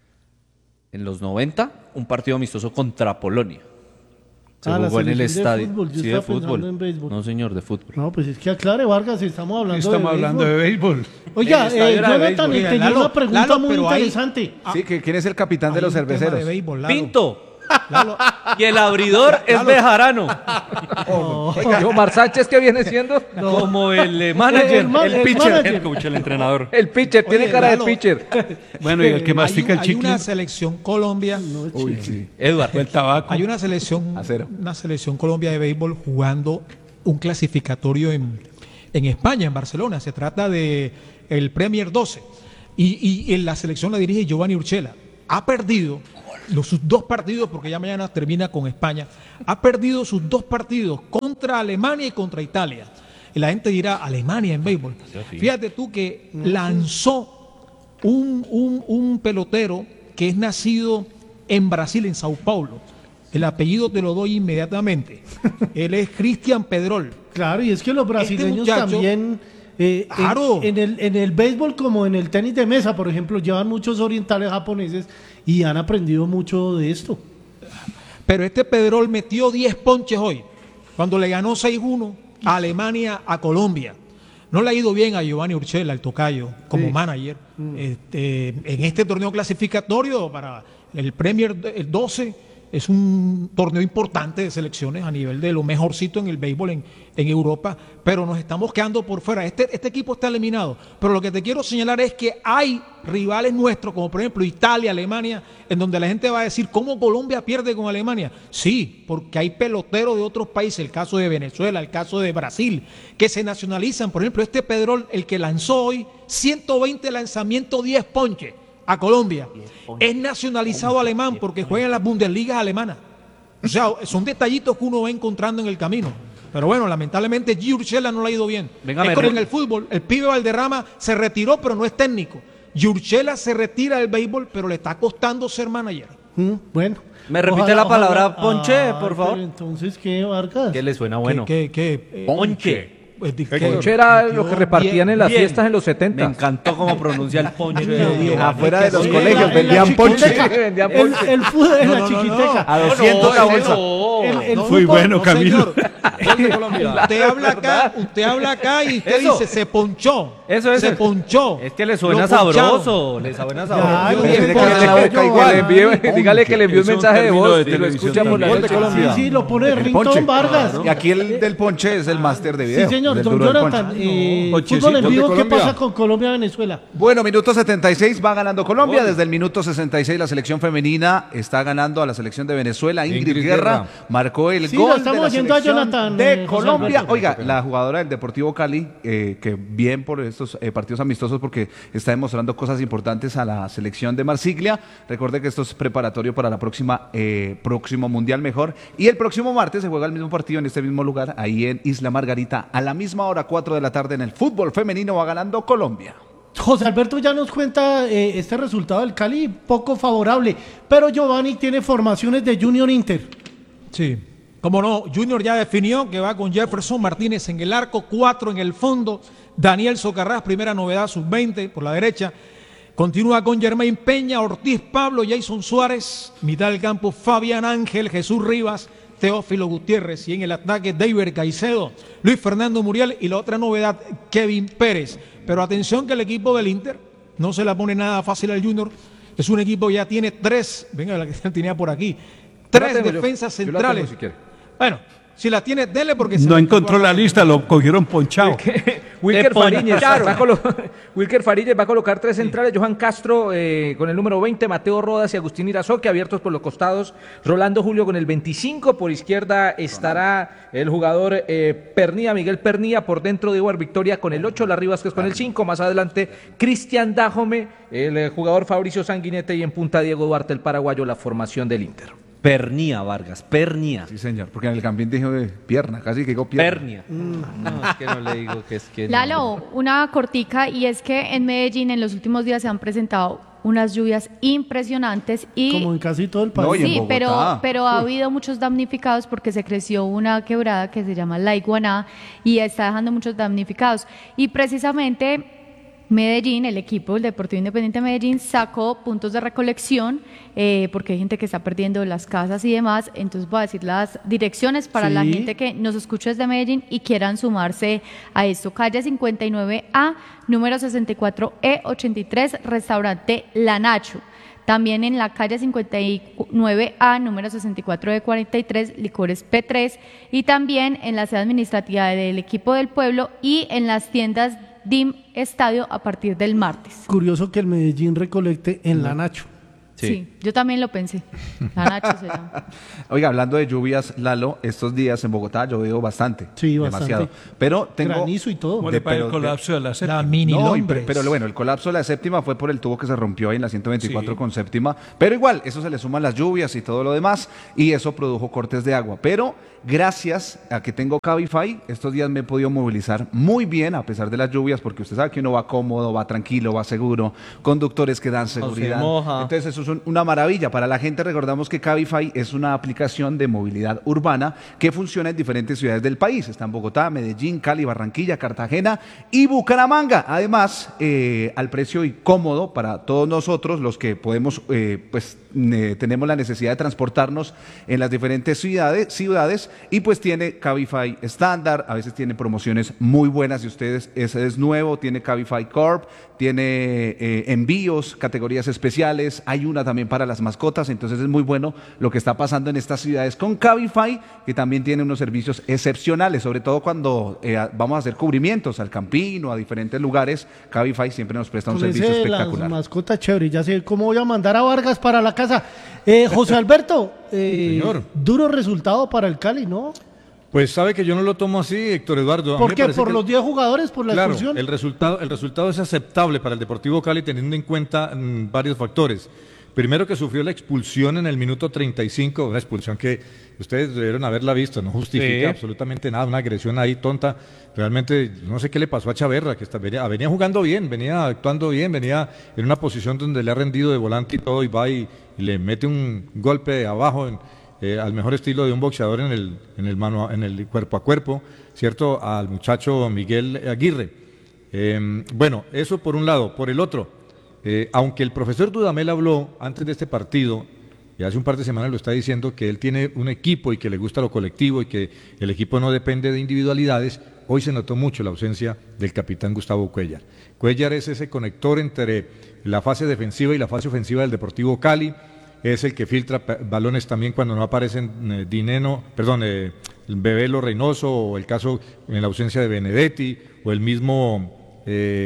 En los noventa, un partido amistoso contra Polonia. Se Ah, la jugó en el selección de estadio. fútbol, yo Sí, de estaba pensando fútbol. en béisbol. No, señor, de fútbol. No, pues es que aclare, Vargas, si estamos hablando Estamos de hablando de béisbol. Oiga, El estadio eh, era de Jonathan, béisbol. y tenía Lalo, una pregunta Lalo, muy pero ahí- interesante. Sí, que ¿quién es el capitán de Hay los un tema cerveceros? de béisbol, Lalo. Pinto. Lalo, Y el abridor es Bejarano. Omar Sánchez, ¿qué viene siendo? Como el eh, manager, El ma- el, el pitcher. manager. El coach, el entrenador. El pitcher, tiene Oye, cara Lalo. de pitcher. Bueno, y el que hay, mastica un- el hay chicle, una selección Colombia, Uy, sí. Edward. el tabaco. hay una selección, Acero. una selección Colombia de béisbol jugando un clasificatorio en, en España, en Barcelona. Se trata de el Premier doce y, y en la selección la dirige Giovanni Urchela. Ha perdido los, sus dos partidos, porque ya mañana termina con España, ha perdido sus dos partidos contra Alemania y contra Italia. Y la gente dirá, Alemania en béisbol. Fíjate tú que lanzó un, un, un pelotero que es nacido en Brasil, en Sao Paulo. El apellido te lo doy inmediatamente. Él es Cristian Pedrol. Claro, y es que los brasileños muchacho- también, eh, en- Claro. en, el, en el béisbol como en el tenis de mesa, por ejemplo, llevan muchos orientales japoneses y han aprendido mucho de esto. Pero este Pedrol metió diez ponches hoy, cuando le ganó seis uno a Alemania, a Colombia. No le ha ido bien a Giovanni Urchela, el tocayo, como Sí. manager. Este, en este torneo clasificatorio para el Premier el doce, es un torneo importante de selecciones a nivel de lo mejorcito en el béisbol en, en Europa, pero nos estamos quedando por fuera. Este, este equipo está eliminado, pero lo que te quiero señalar es que hay rivales nuestros, como por ejemplo Italia, Alemania, en donde la gente va a decir, ¿cómo Colombia pierde con Alemania? Sí, porque hay peloteros de otros países, el caso de Venezuela, el caso de Brasil, que se nacionalizan. Por ejemplo, este Pedrol, el que lanzó hoy ciento veinte lanzamientos, diez ponches a Colombia, es nacionalizado alemán porque juega en las Bundesligas alemanas. O sea, son detallitos que uno va encontrando en el camino. Pero bueno, lamentablemente Gio Urshela no le ha ido bien. Venga, es me como re- en el fútbol, el pibe Valderrama se retiró pero no es técnico. Gio Urshela se retira del béisbol pero le está costando ser manager. Mm, bueno. ¿Me repite la palabra ponche, por Ay, favor? pero entonces, ¿qué, Vargas? ¿Qué le suena bueno? ¿Qué, qué, qué? Ponche. Pues, di- Ponche era lo que repartían en las Bien. fiestas en los setenta. Me encantó cómo pronuncia el ponche. Bien. Afuera de los Sí, colegios en la- en la vendían ponche. chiquiteca. Vendían El, ponche. el fútbol en No, la no, no, chiquiteca. no. A doscientos la bolsa. El, el Muy fútbol- bueno, Camilo. señor. Usted habla acá, usted habla acá y usted Eso. dice se ponchó. Eso es se el- ponchó. Es que le suena Lo poncharon. sabroso. Le suena sabroso. Claro, Yo es dije, por que la le- boca que le igual. envíe- dígale que le envíe un Es un mensaje de término voz de y lo televisión escucha por la también. noche. Gol de Colombia. Sí, sí, lo pone de El ringtone ponche. Vargas. Y aquí el del ponche es el máster de video. Sí, señor, del don duro del Jonathan. ponche. Eh, Ponchecito fútbol en de vivo, ¿qué Colombia. pasa con Colombia-Venezuela? Bueno, minuto setenta y seis va ganando Colombia. Desde el minuto sesenta y seis la selección femenina está ganando a la selección de Venezuela. Ingrid, Ingrid Guerra, Guerra. marcó el Sí, gol lo estamos de la oyendo a selección Jonathan, de eh, José Colombia. Alberto. Oiga, la jugadora del Deportivo Cali, eh, que bien por estos eh, partidos amistosos porque está demostrando cosas importantes a la selección de Marsiglia. Recuerde que esto es preparatorio para la próxima eh, próximo Mundial mejor. Y el próximo martes se juega el mismo partido en este mismo lugar, ahí en Isla Margarita, a la misma hora, cuatro de la tarde, en el fútbol femenino va ganando Colombia. José Alberto ya nos cuenta eh, este resultado del Cali poco favorable, pero Giovanni tiene formaciones de Junior Inter. Sí, como no, Junior ya definió que va con Jefferson Martínez en el arco, cuatro en el fondo, Daniel Socarrás, primera novedad, sub veinte por la derecha. Continúa con Germain Peña, Ortiz Pablo, Jason Suárez, mitad del campo Fabián Ángel, Jesús Rivas, Teófilo Gutiérrez y en el ataque David Caicedo, Luis Fernando Muriel y la otra novedad Kevin Pérez. Pero atención que el equipo del Inter no se la pone nada fácil al Junior. Es un equipo que ya tiene tres, venga la que tenía por aquí, tres tengo yo. defensas Yo la tengo centrales. si quiere. Bueno, si la tiene, dele porque se No la- encontró la lista, lo cogieron ponchado. Wilker Te Fariñez, poncharon. va a colo- Wilker Fariñez va a colocar tres centrales, Johan Castro eh, con el número veinte, Mateo Rodas y Agustín Irazoque abiertos por los costados, Rolando Julio con el veinticinco, por izquierda estará el jugador eh, Pernía, Miguel Pernía, por dentro de Iguar Victoria con el ocho, Larry Vázquez con el cinco, más adelante Cristian Dájome, el eh, jugador Fabricio Sanguinete y en punta Diego Duarte, el paraguayo, la formación del Inter. Pernía, Vargas, pernía. Sí, señor, porque en el campín dijo de pierna, casi que digo pierna. Pernia. No, es que no le digo que es que no. Lalo, una cortica, y es que en Medellín en los últimos días se han presentado unas lluvias impresionantes y Como en casi todo el país. No, y en sí, Bogotá. pero, pero ha Uf. habido muchos damnificados porque se creció una quebrada que se llama La Iguaná y está dejando muchos damnificados. Y precisamente Medellín, el equipo del Deportivo Independiente de Medellín, sacó puntos de recolección eh, porque hay gente que está perdiendo las casas y demás. Entonces voy a decir las direcciones para la Sí. gente que nos escucha desde Medellín y quieran sumarse a esto. Calle cincuenta y nueve A, número sesenta y cuatro E ochenta y tres, restaurante La Nacho. También en la calle cincuenta y nueve A, número sesenta y cuatro E cuarenta y tres, Licores P tres. Y también en la sede administrativa del equipo del pueblo y en las tiendas D I M Estadio a partir del martes. Curioso que el Medellín recolecte en la Nacho. Sí, yo también lo pensé. La Nacho se llama. Oiga, hablando de lluvias, Lalo, estos días en Bogotá ha llovido bastante. Sí, bastante. Demasiado. Pero tengo... Granizo y todo. ¿Cómo de- le para el pero- colapso de la La séptima? mini No, y Londres. pre- pero bueno, el colapso de la séptima fue por el tubo que se rompió ahí en la ciento veinticuatro Sí. con séptima, pero igual, eso se le suman las lluvias y todo lo demás, y eso produjo cortes de agua. Pero gracias a que tengo Cabify, estos días me he podido movilizar muy bien a pesar de las lluvias, porque usted sabe que uno va cómodo, va tranquilo, va seguro, conductores que dan seguridad. moja. Entonces eso es un- una maravilla. Para la gente recordamos que Cabify es una aplicación de movilidad urbana que funciona en diferentes ciudades del país. Está en Bogotá, Medellín, Cali, Barranquilla, Cartagena y Bucaramanga. Además, eh, al precio y cómodo para todos nosotros, los que podemos, eh, pues eh, tenemos la necesidad de transportarnos en las diferentes ciudades, ciudades y pues tiene Cabify estándar, a veces tiene promociones muy buenas si ustedes, ese es nuevo, tiene Cabify Corp, tiene eh, envíos, categorías especiales, hay un una también para las mascotas, entonces es muy bueno lo que está pasando en estas ciudades con Cabify, que también tiene unos servicios excepcionales, sobre todo cuando eh, vamos a hacer cubrimientos al Campino, a diferentes lugares. Cabify siempre nos presta un Con servicio ese de espectacular. Las mascotas chévere, ya sé cómo voy a mandar a Vargas para la casa. Eh, José Alberto, eh, Señor. duro resultado para el Cali, ¿no? Pues sabe que yo no lo tomo así, Héctor Eduardo. A mí ¿Por me qué? parece ¿Por que- los diez jugadores? ¿Por la Claro, expulsión? el resultado, el resultado es aceptable para el Deportivo Cali teniendo en cuenta mm, varios factores. Primero, que sufrió la expulsión en el minuto treinta y cinco, una expulsión que ustedes debieron haberla visto, no justifica Sí. absolutamente nada, una agresión ahí tonta. Realmente no sé qué le pasó a Chaverra, que está- venía, venía jugando bien, venía actuando bien, venía en una posición donde le ha rendido de volante y todo, y va y, y le mete un golpe de abajo en- eh, al mejor estilo de un boxeador en el, en el mano, en el cuerpo a cuerpo, ¿cierto? Al muchacho Miguel Aguirre. Eh, bueno, eso por un lado. Por el otro, eh, aunque el profesor Dudamel habló antes de este partido, y hace un par de semanas lo está diciendo, que él tiene un equipo y que le gusta lo colectivo y que el equipo no depende de individualidades, hoy se notó mucho la ausencia del capitán Gustavo Cuéllar. Cuéllar es ese conector entre la fase defensiva y la fase ofensiva del Deportivo Cali, es el que filtra pe- balones también cuando no aparecen eh, Dineno, perdón, eh, Bebelo Reynoso, o el caso en la ausencia de Benedetti, o el mismo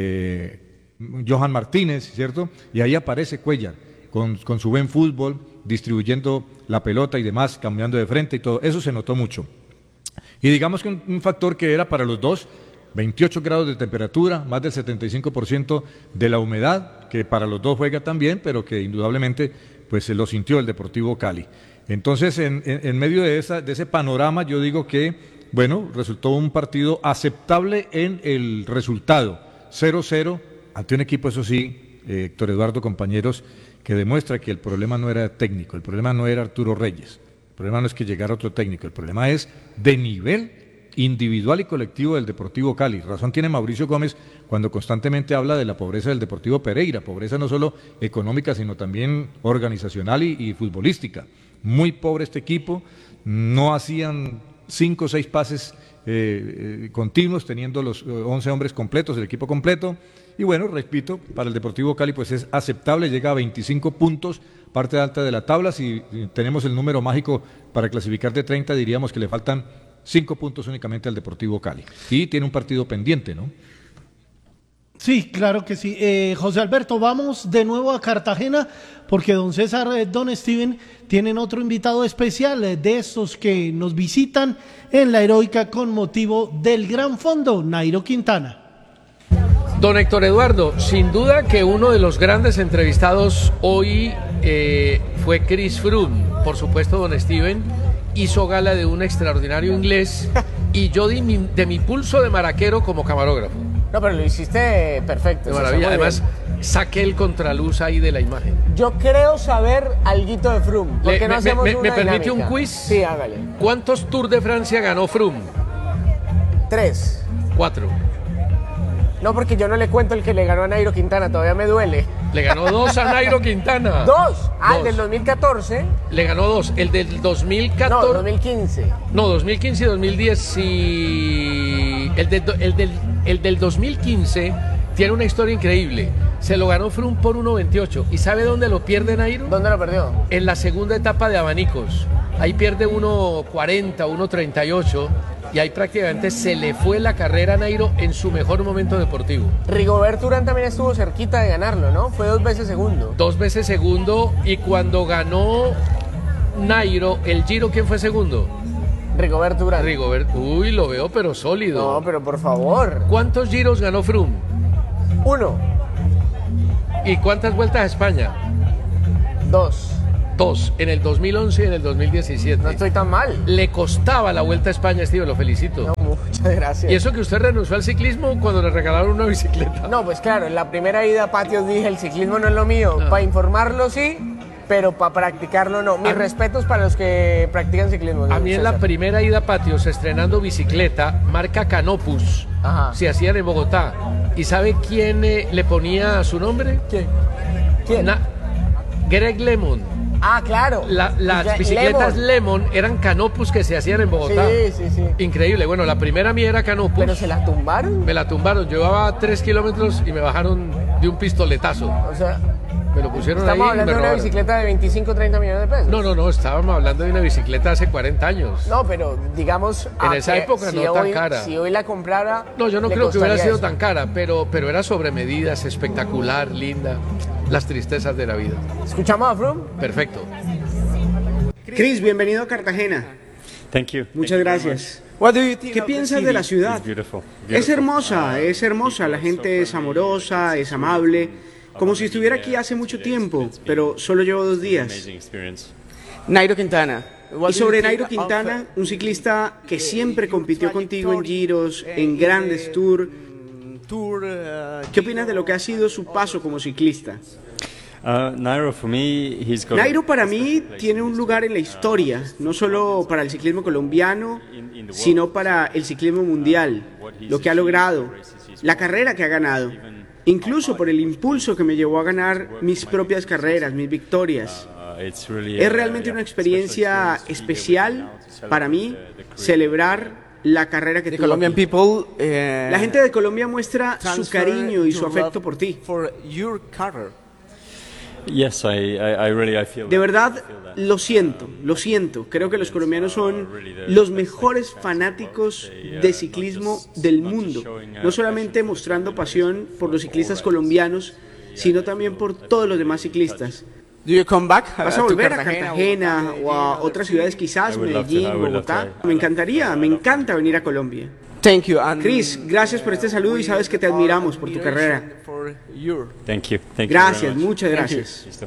eh, Johan Martínez, ¿cierto? Y ahí aparece Cuéllar, con, con su buen fútbol, distribuyendo la pelota y demás, cambiando de frente y todo. Eso se notó mucho. Y digamos que un, un factor que era para los dos, veintiocho grados de temperatura, más del setenta y cinco por ciento de la humedad, que para los dos juega también, pero que indudablemente pues se lo sintió el Deportivo Cali. Entonces, en, en, en medio de, esa, de ese panorama, yo digo que, bueno, resultó un partido aceptable en el resultado, cero cero, ante un equipo, eso sí, eh, Héctor Eduardo, compañeros, que demuestra que el problema no era técnico, el problema no era Arturo Reyes, el problema no es que llegara otro técnico, el problema es de nivel individual y colectivo del Deportivo Cali. Razón tiene Mauricio Gómez cuando constantemente habla de la pobreza del Deportivo Pereira, pobreza no solo económica, sino también organizacional y, y futbolística. Muy pobre este equipo, no hacían cinco o seis pases eh, eh, continuos, teniendo los eh, once hombres completos, el equipo completo. Y bueno, repito, para el Deportivo Cali pues es aceptable, llega a veinticinco puntos, parte alta de la tabla. Si eh, tenemos el número mágico para clasificar de treinta, diríamos que le faltan cinco puntos únicamente al Deportivo Cali. Y tiene un partido pendiente, ¿no? Sí, claro que sí. Eh, José Alberto, vamos de nuevo a Cartagena porque don César, eh, don Steven tienen otro invitado especial eh, de estos que nos visitan en la Heroica con motivo del Gran Fondo, Nairo Quintana. Don Héctor Eduardo, sin duda que uno de los grandes entrevistados hoy eh, fue Chris Froome. Por supuesto, don Steven hizo gala de un extraordinario inglés y yo di mi, de mi pulso de maraquero como camarógrafo. No, pero lo hiciste perfecto. De César, maravilla. muy Además, bien. saqué el contraluz ahí de la imagen. Yo creo saber alguito de Froome. ¿Por Le- qué no me, hacemos me- una ¿me permite dinámica? un quiz? Sí, hágale. ¿Cuántos Tours de Francia ganó Froome? Tres. Cuatro. No, porque yo no le cuento el que le ganó a Nairo Quintana, todavía me duele. Le ganó dos a Nairo Quintana. ¿Dos? Ah, el Dos. del dos mil catorce. Le ganó dos. El del dos mil catorce. No, dos mil quince. No, dos mil quince y dos mil diez y... El, de- el, del, el del dos mil quince tiene una historia increíble. Se lo ganó Froome por uno veintiocho. ¿Y sabe dónde lo pierde Nairo? ¿Dónde lo perdió? En la segunda etapa de abanicos. Ahí pierde uno cuarenta, uno treinta y ocho. Y ahí prácticamente se le fue la carrera a Nairo en su mejor momento deportivo. Rigobert Urán también estuvo cerquita de ganarlo, ¿no? Fue dos veces segundo. Dos veces segundo. Y cuando ganó Nairo el Giro, ¿quién fue segundo? Rigobert Urán. Rigobert, uy, lo veo pero sólido. No, pero por favor. ¿Cuántos giros ganó Froome? Uno. ¿Y cuántas vueltas a España? Dos. Dos, en el dos mil once y en el dos mil diecisiete. No estoy tan mal. Le costaba la vuelta a España, Steve, lo felicito. No, muchas gracias. ¿Y eso que usted renunció al ciclismo cuando le regalaron una bicicleta? No, pues claro, en la primera ida a patios dije, el ciclismo no es lo mío. No. Para informarlo sí, pero para practicarlo no. Mis A- respetos para los que practican ciclismo. A mí en la César. primera ida a patios, estrenando bicicleta, marca Canopus, Ajá. se hacían en Bogotá. ¿Y sabe quién eh, le ponía su nombre? ¿Quién? ¿Quién? Na- Greg LeMond. Ah, claro. La- las Ya- bicicletas Lemon. Lemon eran Canopus que se hacían en Bogotá. Sí, sí, sí. Increíble. Bueno, la primera mía era Canopus. Pero se la tumbaron. Me la tumbaron. Llevaba tres kilómetros y me bajaron de un pistoletazo. O sea, Me lo pusieron ahí. Estamos hablando de una bicicleta de veinticinco, treinta millones de pesos. No, no, no, estábamos hablando de una bicicleta hace cuarenta años. No, pero digamos... En esa que época si no hoy, tan cara. Si hoy la comprara... No, yo no le creo que hubiera costaría sido eso. tan cara, pero, pero era sobre medidas, espectacular, linda. Las tristezas de la vida. ¿Escuchamos a Froome? Perfecto. Chris, bienvenido a Cartagena. Thank you. Muchas gracias. ¿Qué piensas de la ciudad? Es hermosa, es hermosa. La gente es amorosa, es amable. Como si estuviera aquí hace mucho tiempo, pero solo llevo dos días. Nairo Quintana. Y sobre Nairo Quintana, un ciclista que siempre compitió contigo en giros, en grandes tours. ¿Qué opinas de lo que ha sido su paso como ciclista? Uh, Nairo, for me, he's got Nairo para mí tiene un lugar en la historia, no solo para el ciclismo colombiano, sino para el ciclismo mundial, lo que ha logrado, la carrera que ha ganado, incluso por el impulso que me llevó a ganar mis propias carreras, mis victorias. Es realmente una experiencia especial para mí celebrar la carrera que tuve. Colombian aquí. people, eh, La gente de Colombia muestra su cariño y su afecto por ti. Yes, I, I, I really, I feel De that. verdad, lo siento, lo siento. Creo que los colombianos son los mejores fanáticos de ciclismo del mundo. No solamente mostrando pasión por los ciclistas colombianos, sino también por todos los demás ciclistas. Do you come back ¿Vas a to volver a Cartagena Cartagena o a otras ciudades quizás, I would love to, I Medellín, would love to. Bogotá? Me encantaría, me encanta venir a Colombia. Thank you. And Chris, gracias por este saludo y sabes que te admiramos por tu carrera. Thank you. Thank you Gracias, very much. muchas Thank you. gracias.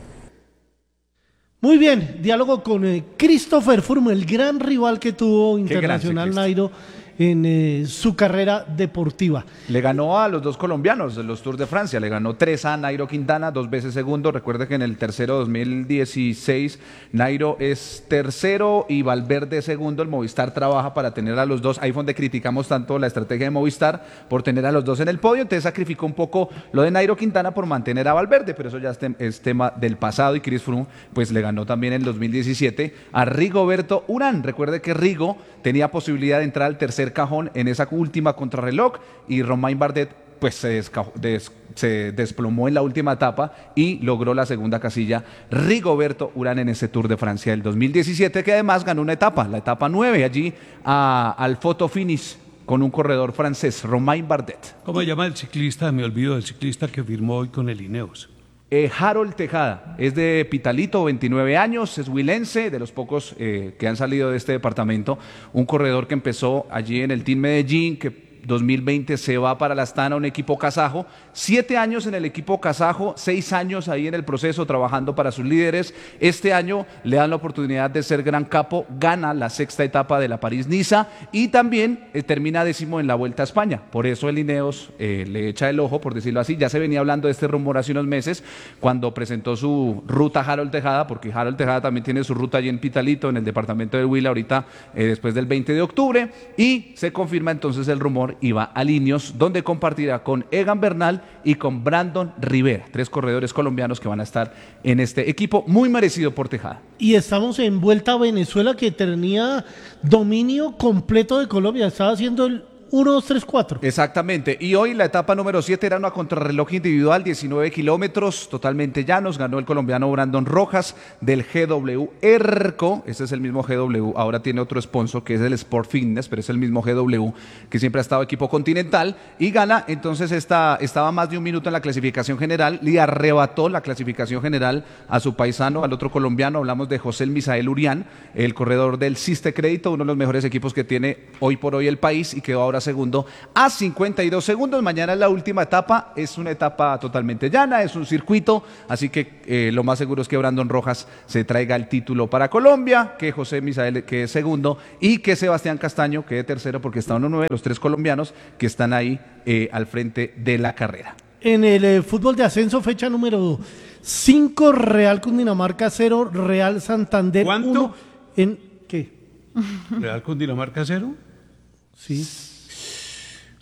Muy bien, diálogo con eh, Christopher Froome, el gran rival que tuvo gran Internacional ciclista. Nairo en eh, su carrera deportiva. Le ganó a los dos colombianos de los Tours de Francia, le ganó tres a Nairo Quintana, dos veces segundo. Recuerde que en el tercero dos mil dieciséis Nairo es tercero y Valverde segundo. El Movistar trabaja para tener a los dos. Ahí fue donde criticamos tanto la estrategia de Movistar por tener a los dos en el podio. Entonces sacrificó un poco lo de Nairo Quintana por mantener a Valverde, pero eso ya es, tem- es tema del pasado. Y Chris Froome pues le ganó también en dos mil diecisiete a Rigoberto Urán. Recuerde que Rigo tenía posibilidad de entrar al tercer cajón en esa última contrarreloj y Romain Bardet pues se, desca- des- se desplomó en la última etapa y logró la segunda casilla Rigoberto Urán en ese Tour de Francia del dos mil diecisiete, que además ganó una etapa, la etapa nueve allí a- al photo finish con un corredor francés, Romain Bardet. ¿Cómo se llama el ciclista? Me olvido del ciclista que firmó hoy con el Ineos. Eh, Harold Tejada, es de Pitalito, veintinueve años, es huilense, de los pocos eh, que han salido de este departamento, un corredor que empezó allí en el Team Medellín, que dos mil veinte se va para la Astana, un equipo kazajo, siete años en el equipo kazajo, seis años ahí en el proceso trabajando para sus líderes. Este año le dan la oportunidad de ser gran capo, gana la sexta etapa de la París-Niza y también eh, termina décimo en la Vuelta a España. Por eso el Ineos eh, le echa el ojo, por decirlo así. Ya se venía hablando de este rumor hace unos meses cuando presentó su ruta Harold Tejada, porque Harold Tejada también tiene su ruta allí en Pitalito, en el departamento de Huila, ahorita eh, después del veinte de octubre, y se confirma entonces el rumor y va a Ineos, donde compartirá con Egan Bernal y con Brandon Rivera, tres corredores colombianos que van a estar en este equipo muy merecido por Tejada. Y estamos en Vuelta a Venezuela, que tenía dominio completo de Colombia, estaba haciendo el uno, dos, tres, cuatro. Exactamente, y hoy la etapa número siete era una contrarreloj individual, diecinueve kilómetros, totalmente llanos, ganó el colombiano Brandon Rojas del G W Erco, ese es el mismo G W, ahora tiene otro sponsor que es el Sport Fitness, pero es el mismo G W que siempre ha estado equipo continental, y gana, entonces esta, estaba más de un minuto en la clasificación general, le arrebató la clasificación general a su paisano, al otro colombiano, hablamos de José Misael Urián, el corredor del Siste Crédito, uno de los mejores equipos que tiene hoy por hoy el país, y quedó ahora segundo a cincuenta y dos segundos. Mañana es la última etapa, es una etapa totalmente llana, es un circuito, así que eh, lo más seguro es que Brandon Rojas se traiga el título para Colombia, que José Misael que es segundo y que Sebastián Castaño quede tercero, porque está uno nueve, los tres colombianos que están ahí eh, al frente de la carrera. En el eh, fútbol de ascenso, fecha número cinco, Real Cundinamarca cero, Real Santander ¿Cuánto? uno. ¿En qué? ¿Real Cundinamarca cero? Sí.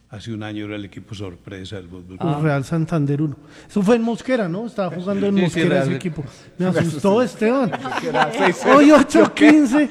Hace un año era el equipo sorpresa del fútbol. Ah. Real Santander uno. Eso fue en Mosquera, ¿no? Estaba jugando en Sí, sí, Mosquera Real. ese equipo. Me asustó Esteban. seis cero. Hoy ocho quince.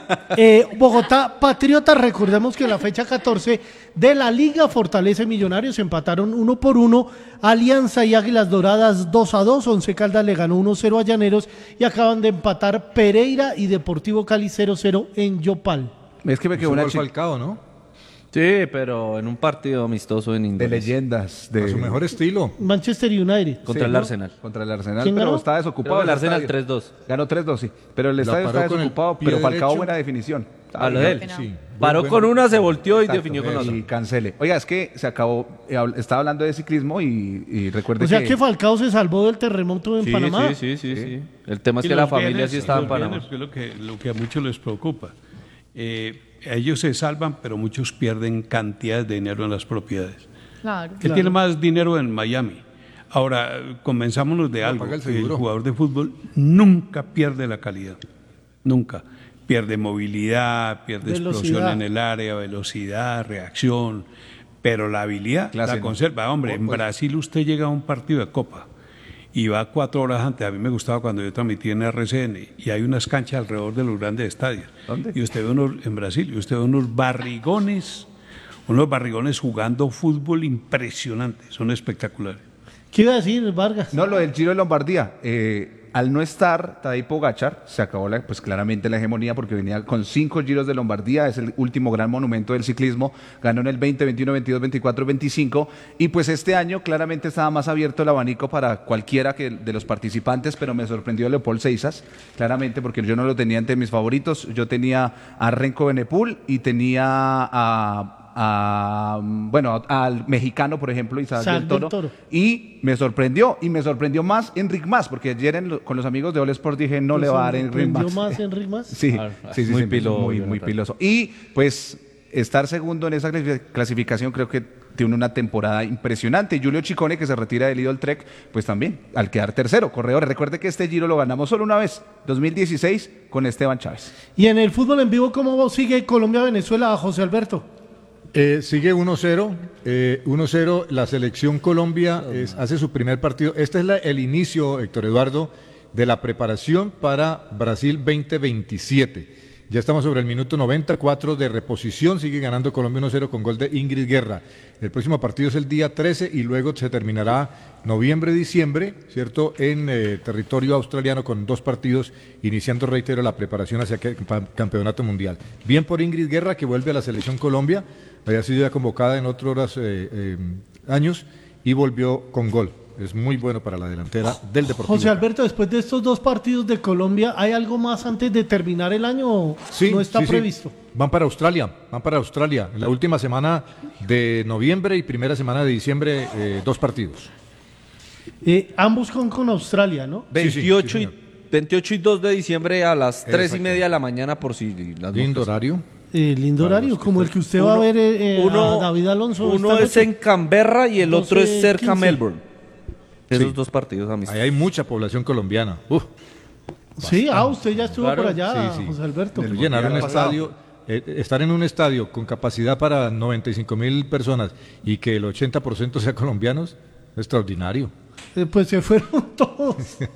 Eh, Bogotá Patriota, recordemos que la fecha catorce de la Liga Fortaleza y Millonarios empataron uno por uno. Alianza y Águilas Doradas dos a dos. Once Caldas le ganó uno cero a Llaneros y acaban de empatar Pereira y Deportivo Cali cero cero en Yopal. Es que me quedó una chica. Falcao, ¿no? Sí, pero en un partido amistoso en Indonesia. De leyendas. De A su mejor estilo. Manchester United. Contra Sí, el ¿no? Arsenal. Contra el Arsenal, ¿Quién pero ganó? está desocupado. Creo que el Arsenal estadio. tres dos. Ganó tres dos, sí. Pero el La estadio paró está con el desocupado, pie pero Falcao derecho. buena definición. A lo de él. Sí. Paró Muy con bueno. una, se volteó y Exacto, definió con la otra. Y cancele. Oiga, es que se acabó, eh, habl- estaba hablando de ciclismo y, y recuerde O sea que... que Falcao se salvó del terremoto en Sí, Panamá. sí, sí, sí, sí. El tema es Y que la los familia bienes- sí estaba en los Panamá. bienes, que es lo que, lo que a muchos les preocupa. Eh, ellos se salvan, pero muchos pierden cantidades de dinero en las propiedades. Claro. Él tiene más dinero en Miami. Ahora, convenzámonos de No, algo. paga el El, seguro. jugador de fútbol nunca pierde la calidad. Nunca. Pierde movilidad, pierde Velocidad. explosión en el área, velocidad, reacción. Pero la habilidad Clase, la ¿no? conserva. Hombre, en Pues- Brasil usted llega a un partido de Copa y va cuatro horas antes. A mí me gustaba cuando yo transmití en R C N y hay unas canchas alrededor de los grandes estadios. ¿Dónde? Y usted ve unos, en Brasil, y usted ve unos barrigones, unos barrigones jugando fútbol impresionantes, son espectaculares. ¿Qué iba a decir Vargas? No, lo del Giro de Lombardía. Eh, al no estar Tadej Pogačar, se acabó la, pues claramente la hegemonía porque venía con cinco Giros de Lombardía, es el último gran monumento del ciclismo, ganó en el veinte, veintiuno, veintidós, veinticuatro, veinticinco y pues este año claramente estaba más abierto el abanico para cualquiera que de los participantes, pero me sorprendió Leopold Seisas, claramente porque yo no lo tenía entre mis favoritos, yo tenía a Renko Benepul y tenía a... a, bueno, al mexicano, por ejemplo, Isaac Isaac del Toro, del Toro. y me sorprendió, y me sorprendió más Enric Mas, porque ayer en lo- con los amigos de All Sport dije, no le va a dar Enric ¿Prendió Mas. más Enric Mas? Sí, Ah, sí, sí, muy sí, pilo, muy, muy Jonathan. piloso. Y pues estar segundo en esa clasi- clasificación creo que tiene una temporada impresionante. Julio Ciccone, que se retira del Lidl Trek, pues también, al quedar tercero, corredores. Recuerde que este Giro lo ganamos solo una vez, dos mil dieciséis, con Esteban Chávez. Y en el fútbol en vivo, ¿cómo sigue Colombia-Venezuela, José Alberto? Eh, sigue uno cero, eh, uno cero, la selección Colombia es- hace su primer partido. Este es la- el inicio, Héctor Eduardo, de la preparación para Brasil veinte veintisiete. Ya estamos sobre el minuto noventa y cuatro de reposición, sigue ganando Colombia uno cero con gol de Ingrid Guerra. El próximo partido es el día trece y luego se terminará noviembre-diciembre, ¿cierto? En eh, territorio australiano con dos partidos, iniciando, reitero, la preparación hacia el campa- campeonato mundial. Bien por Ingrid Guerra, que vuelve a la selección Colombia, había sido ya convocada en otros eh, eh, años y volvió con gol. Es muy bueno para la delantera del Deportivo. José Alberto, después de estos dos partidos de Colombia, ¿hay algo más antes de terminar el año o Sí, no está sí, sí. previsto? Van para Australia, van para Australia. En la última semana de noviembre y primera semana de diciembre, eh, dos partidos. Eh, ambos con, con Australia, ¿no? veintiocho, y, veintiocho y dos de diciembre a las tres y Exacto. media de la mañana por si las Lindo moscas. horario. Eh, lindo Para horario, los que como el están- que usted va a Uno- ver eh, eh, uno- a David Alonso. Uno esta es noche. en Canberra y el otro doce, es cerca a quince. Melbourne. Esos Sí. dos partidos a Ahí hay mucha población colombiana. Uf, Sí, ah, usted ya estuvo Claro, por allá, sí, sí. José Alberto. Pero llenar un estadio, eh, estar en un estadio con capacidad para noventa y cinco mil personas y que el ochenta por ciento sea colombianos, es extraordinario. Eh, pues se fueron todos.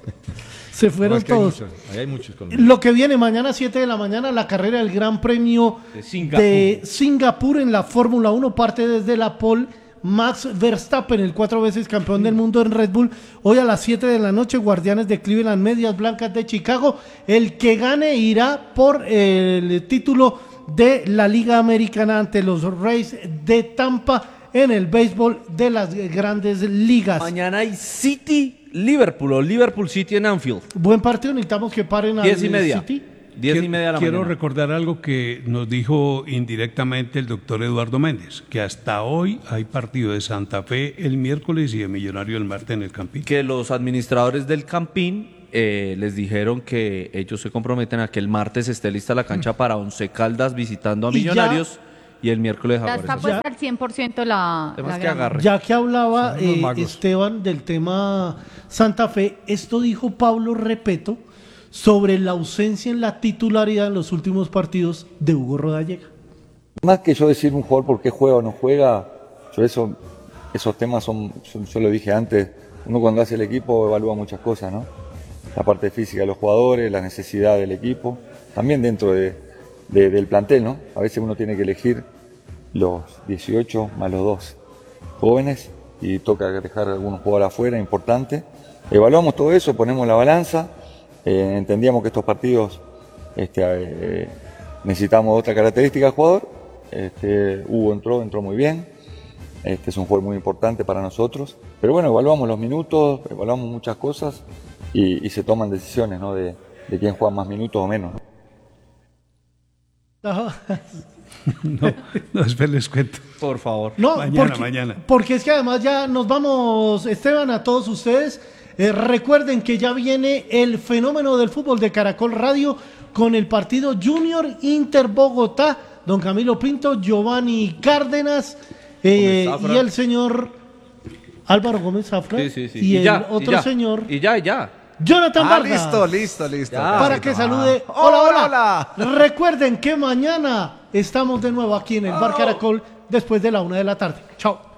Se fueron No, es que hay todos. muchos, ahí hay muchos colombianos. Lo que viene mañana, siete de la mañana, la carrera del Gran Premio De Singapur. de Singapur en la Fórmula uno, parte desde la pole. Max Verstappen, el cuatro veces campeón del mundo en Red Bull. Hoy a las siete de la noche, Guardianes de Cleveland, Medias Blancas de Chicago. El que gane irá por el título de la Liga Americana ante los Rays de Tampa en el béisbol de las grandes ligas. Mañana hay City Liverpool o Liverpool City en Anfield. Buen partido, necesitamos que paren al Diez y media. City. Diez y media de la Quiero mañana. recordar algo que nos dijo indirectamente el doctor Eduardo Méndez, que hasta hoy hay partido de Santa Fe el miércoles y de Millonario el martes en el Campín. Que los administradores del Campín eh, les dijeron que ellos se comprometen a que el martes esté lista la cancha para Once Caldas visitando a Y ya- Millonarios y el miércoles Ya Jaguares. está puesta al cien por ciento la, Además la que grama. agarre. Ya que hablaba Son unos eh, magos. Esteban del tema Santa Fe, esto dijo Pablo Repeto sobre la ausencia en la titularidad en los últimos partidos de Hugo Rodallega. Más que yo decir un jugador por qué juega o no juega, Yo eso, esos temas son, yo, yo lo dije antes, uno cuando hace el equipo evalúa muchas cosas, ¿no? La parte física de los jugadores, la necesidad del equipo, también dentro de, de, del plantel, ¿no? A veces uno tiene que elegir los dieciocho más los dos jóvenes y toca dejar algunos jugadores afuera, importante. Evaluamos todo eso, ponemos la balanza, eh, entendíamos que estos partidos este, eh, necesitamos otra característica del jugador. Este, Hugo entró, entró muy bien. Este es un jugador muy importante para nosotros. Pero bueno, evaluamos los minutos, evaluamos muchas cosas y, y se toman decisiones, ¿no? de, de quién juega más minutos o menos, ¿no? No, No, no, espera, les cuento. Por favor. No, mañana, porque, mañana. Porque es que además ya nos vamos, Esteban, a todos ustedes. Eh, recuerden que ya viene el fenómeno del fútbol de Caracol Radio con el partido Junior Inter Bogotá. Don Camilo Pinto, Giovanni Cárdenas eh, y el señor Álvaro Gómez Zafra. Sí, sí, sí. Y, Y el ya, otro y ya. señor Y ya, y ya. Jonathan Ah, Vargas. listo, listo, listo. Para que salude. Ah. Hola, hola. Recuerden que mañana estamos de nuevo aquí en el Bar Caracol después de la una de la tarde. Chao.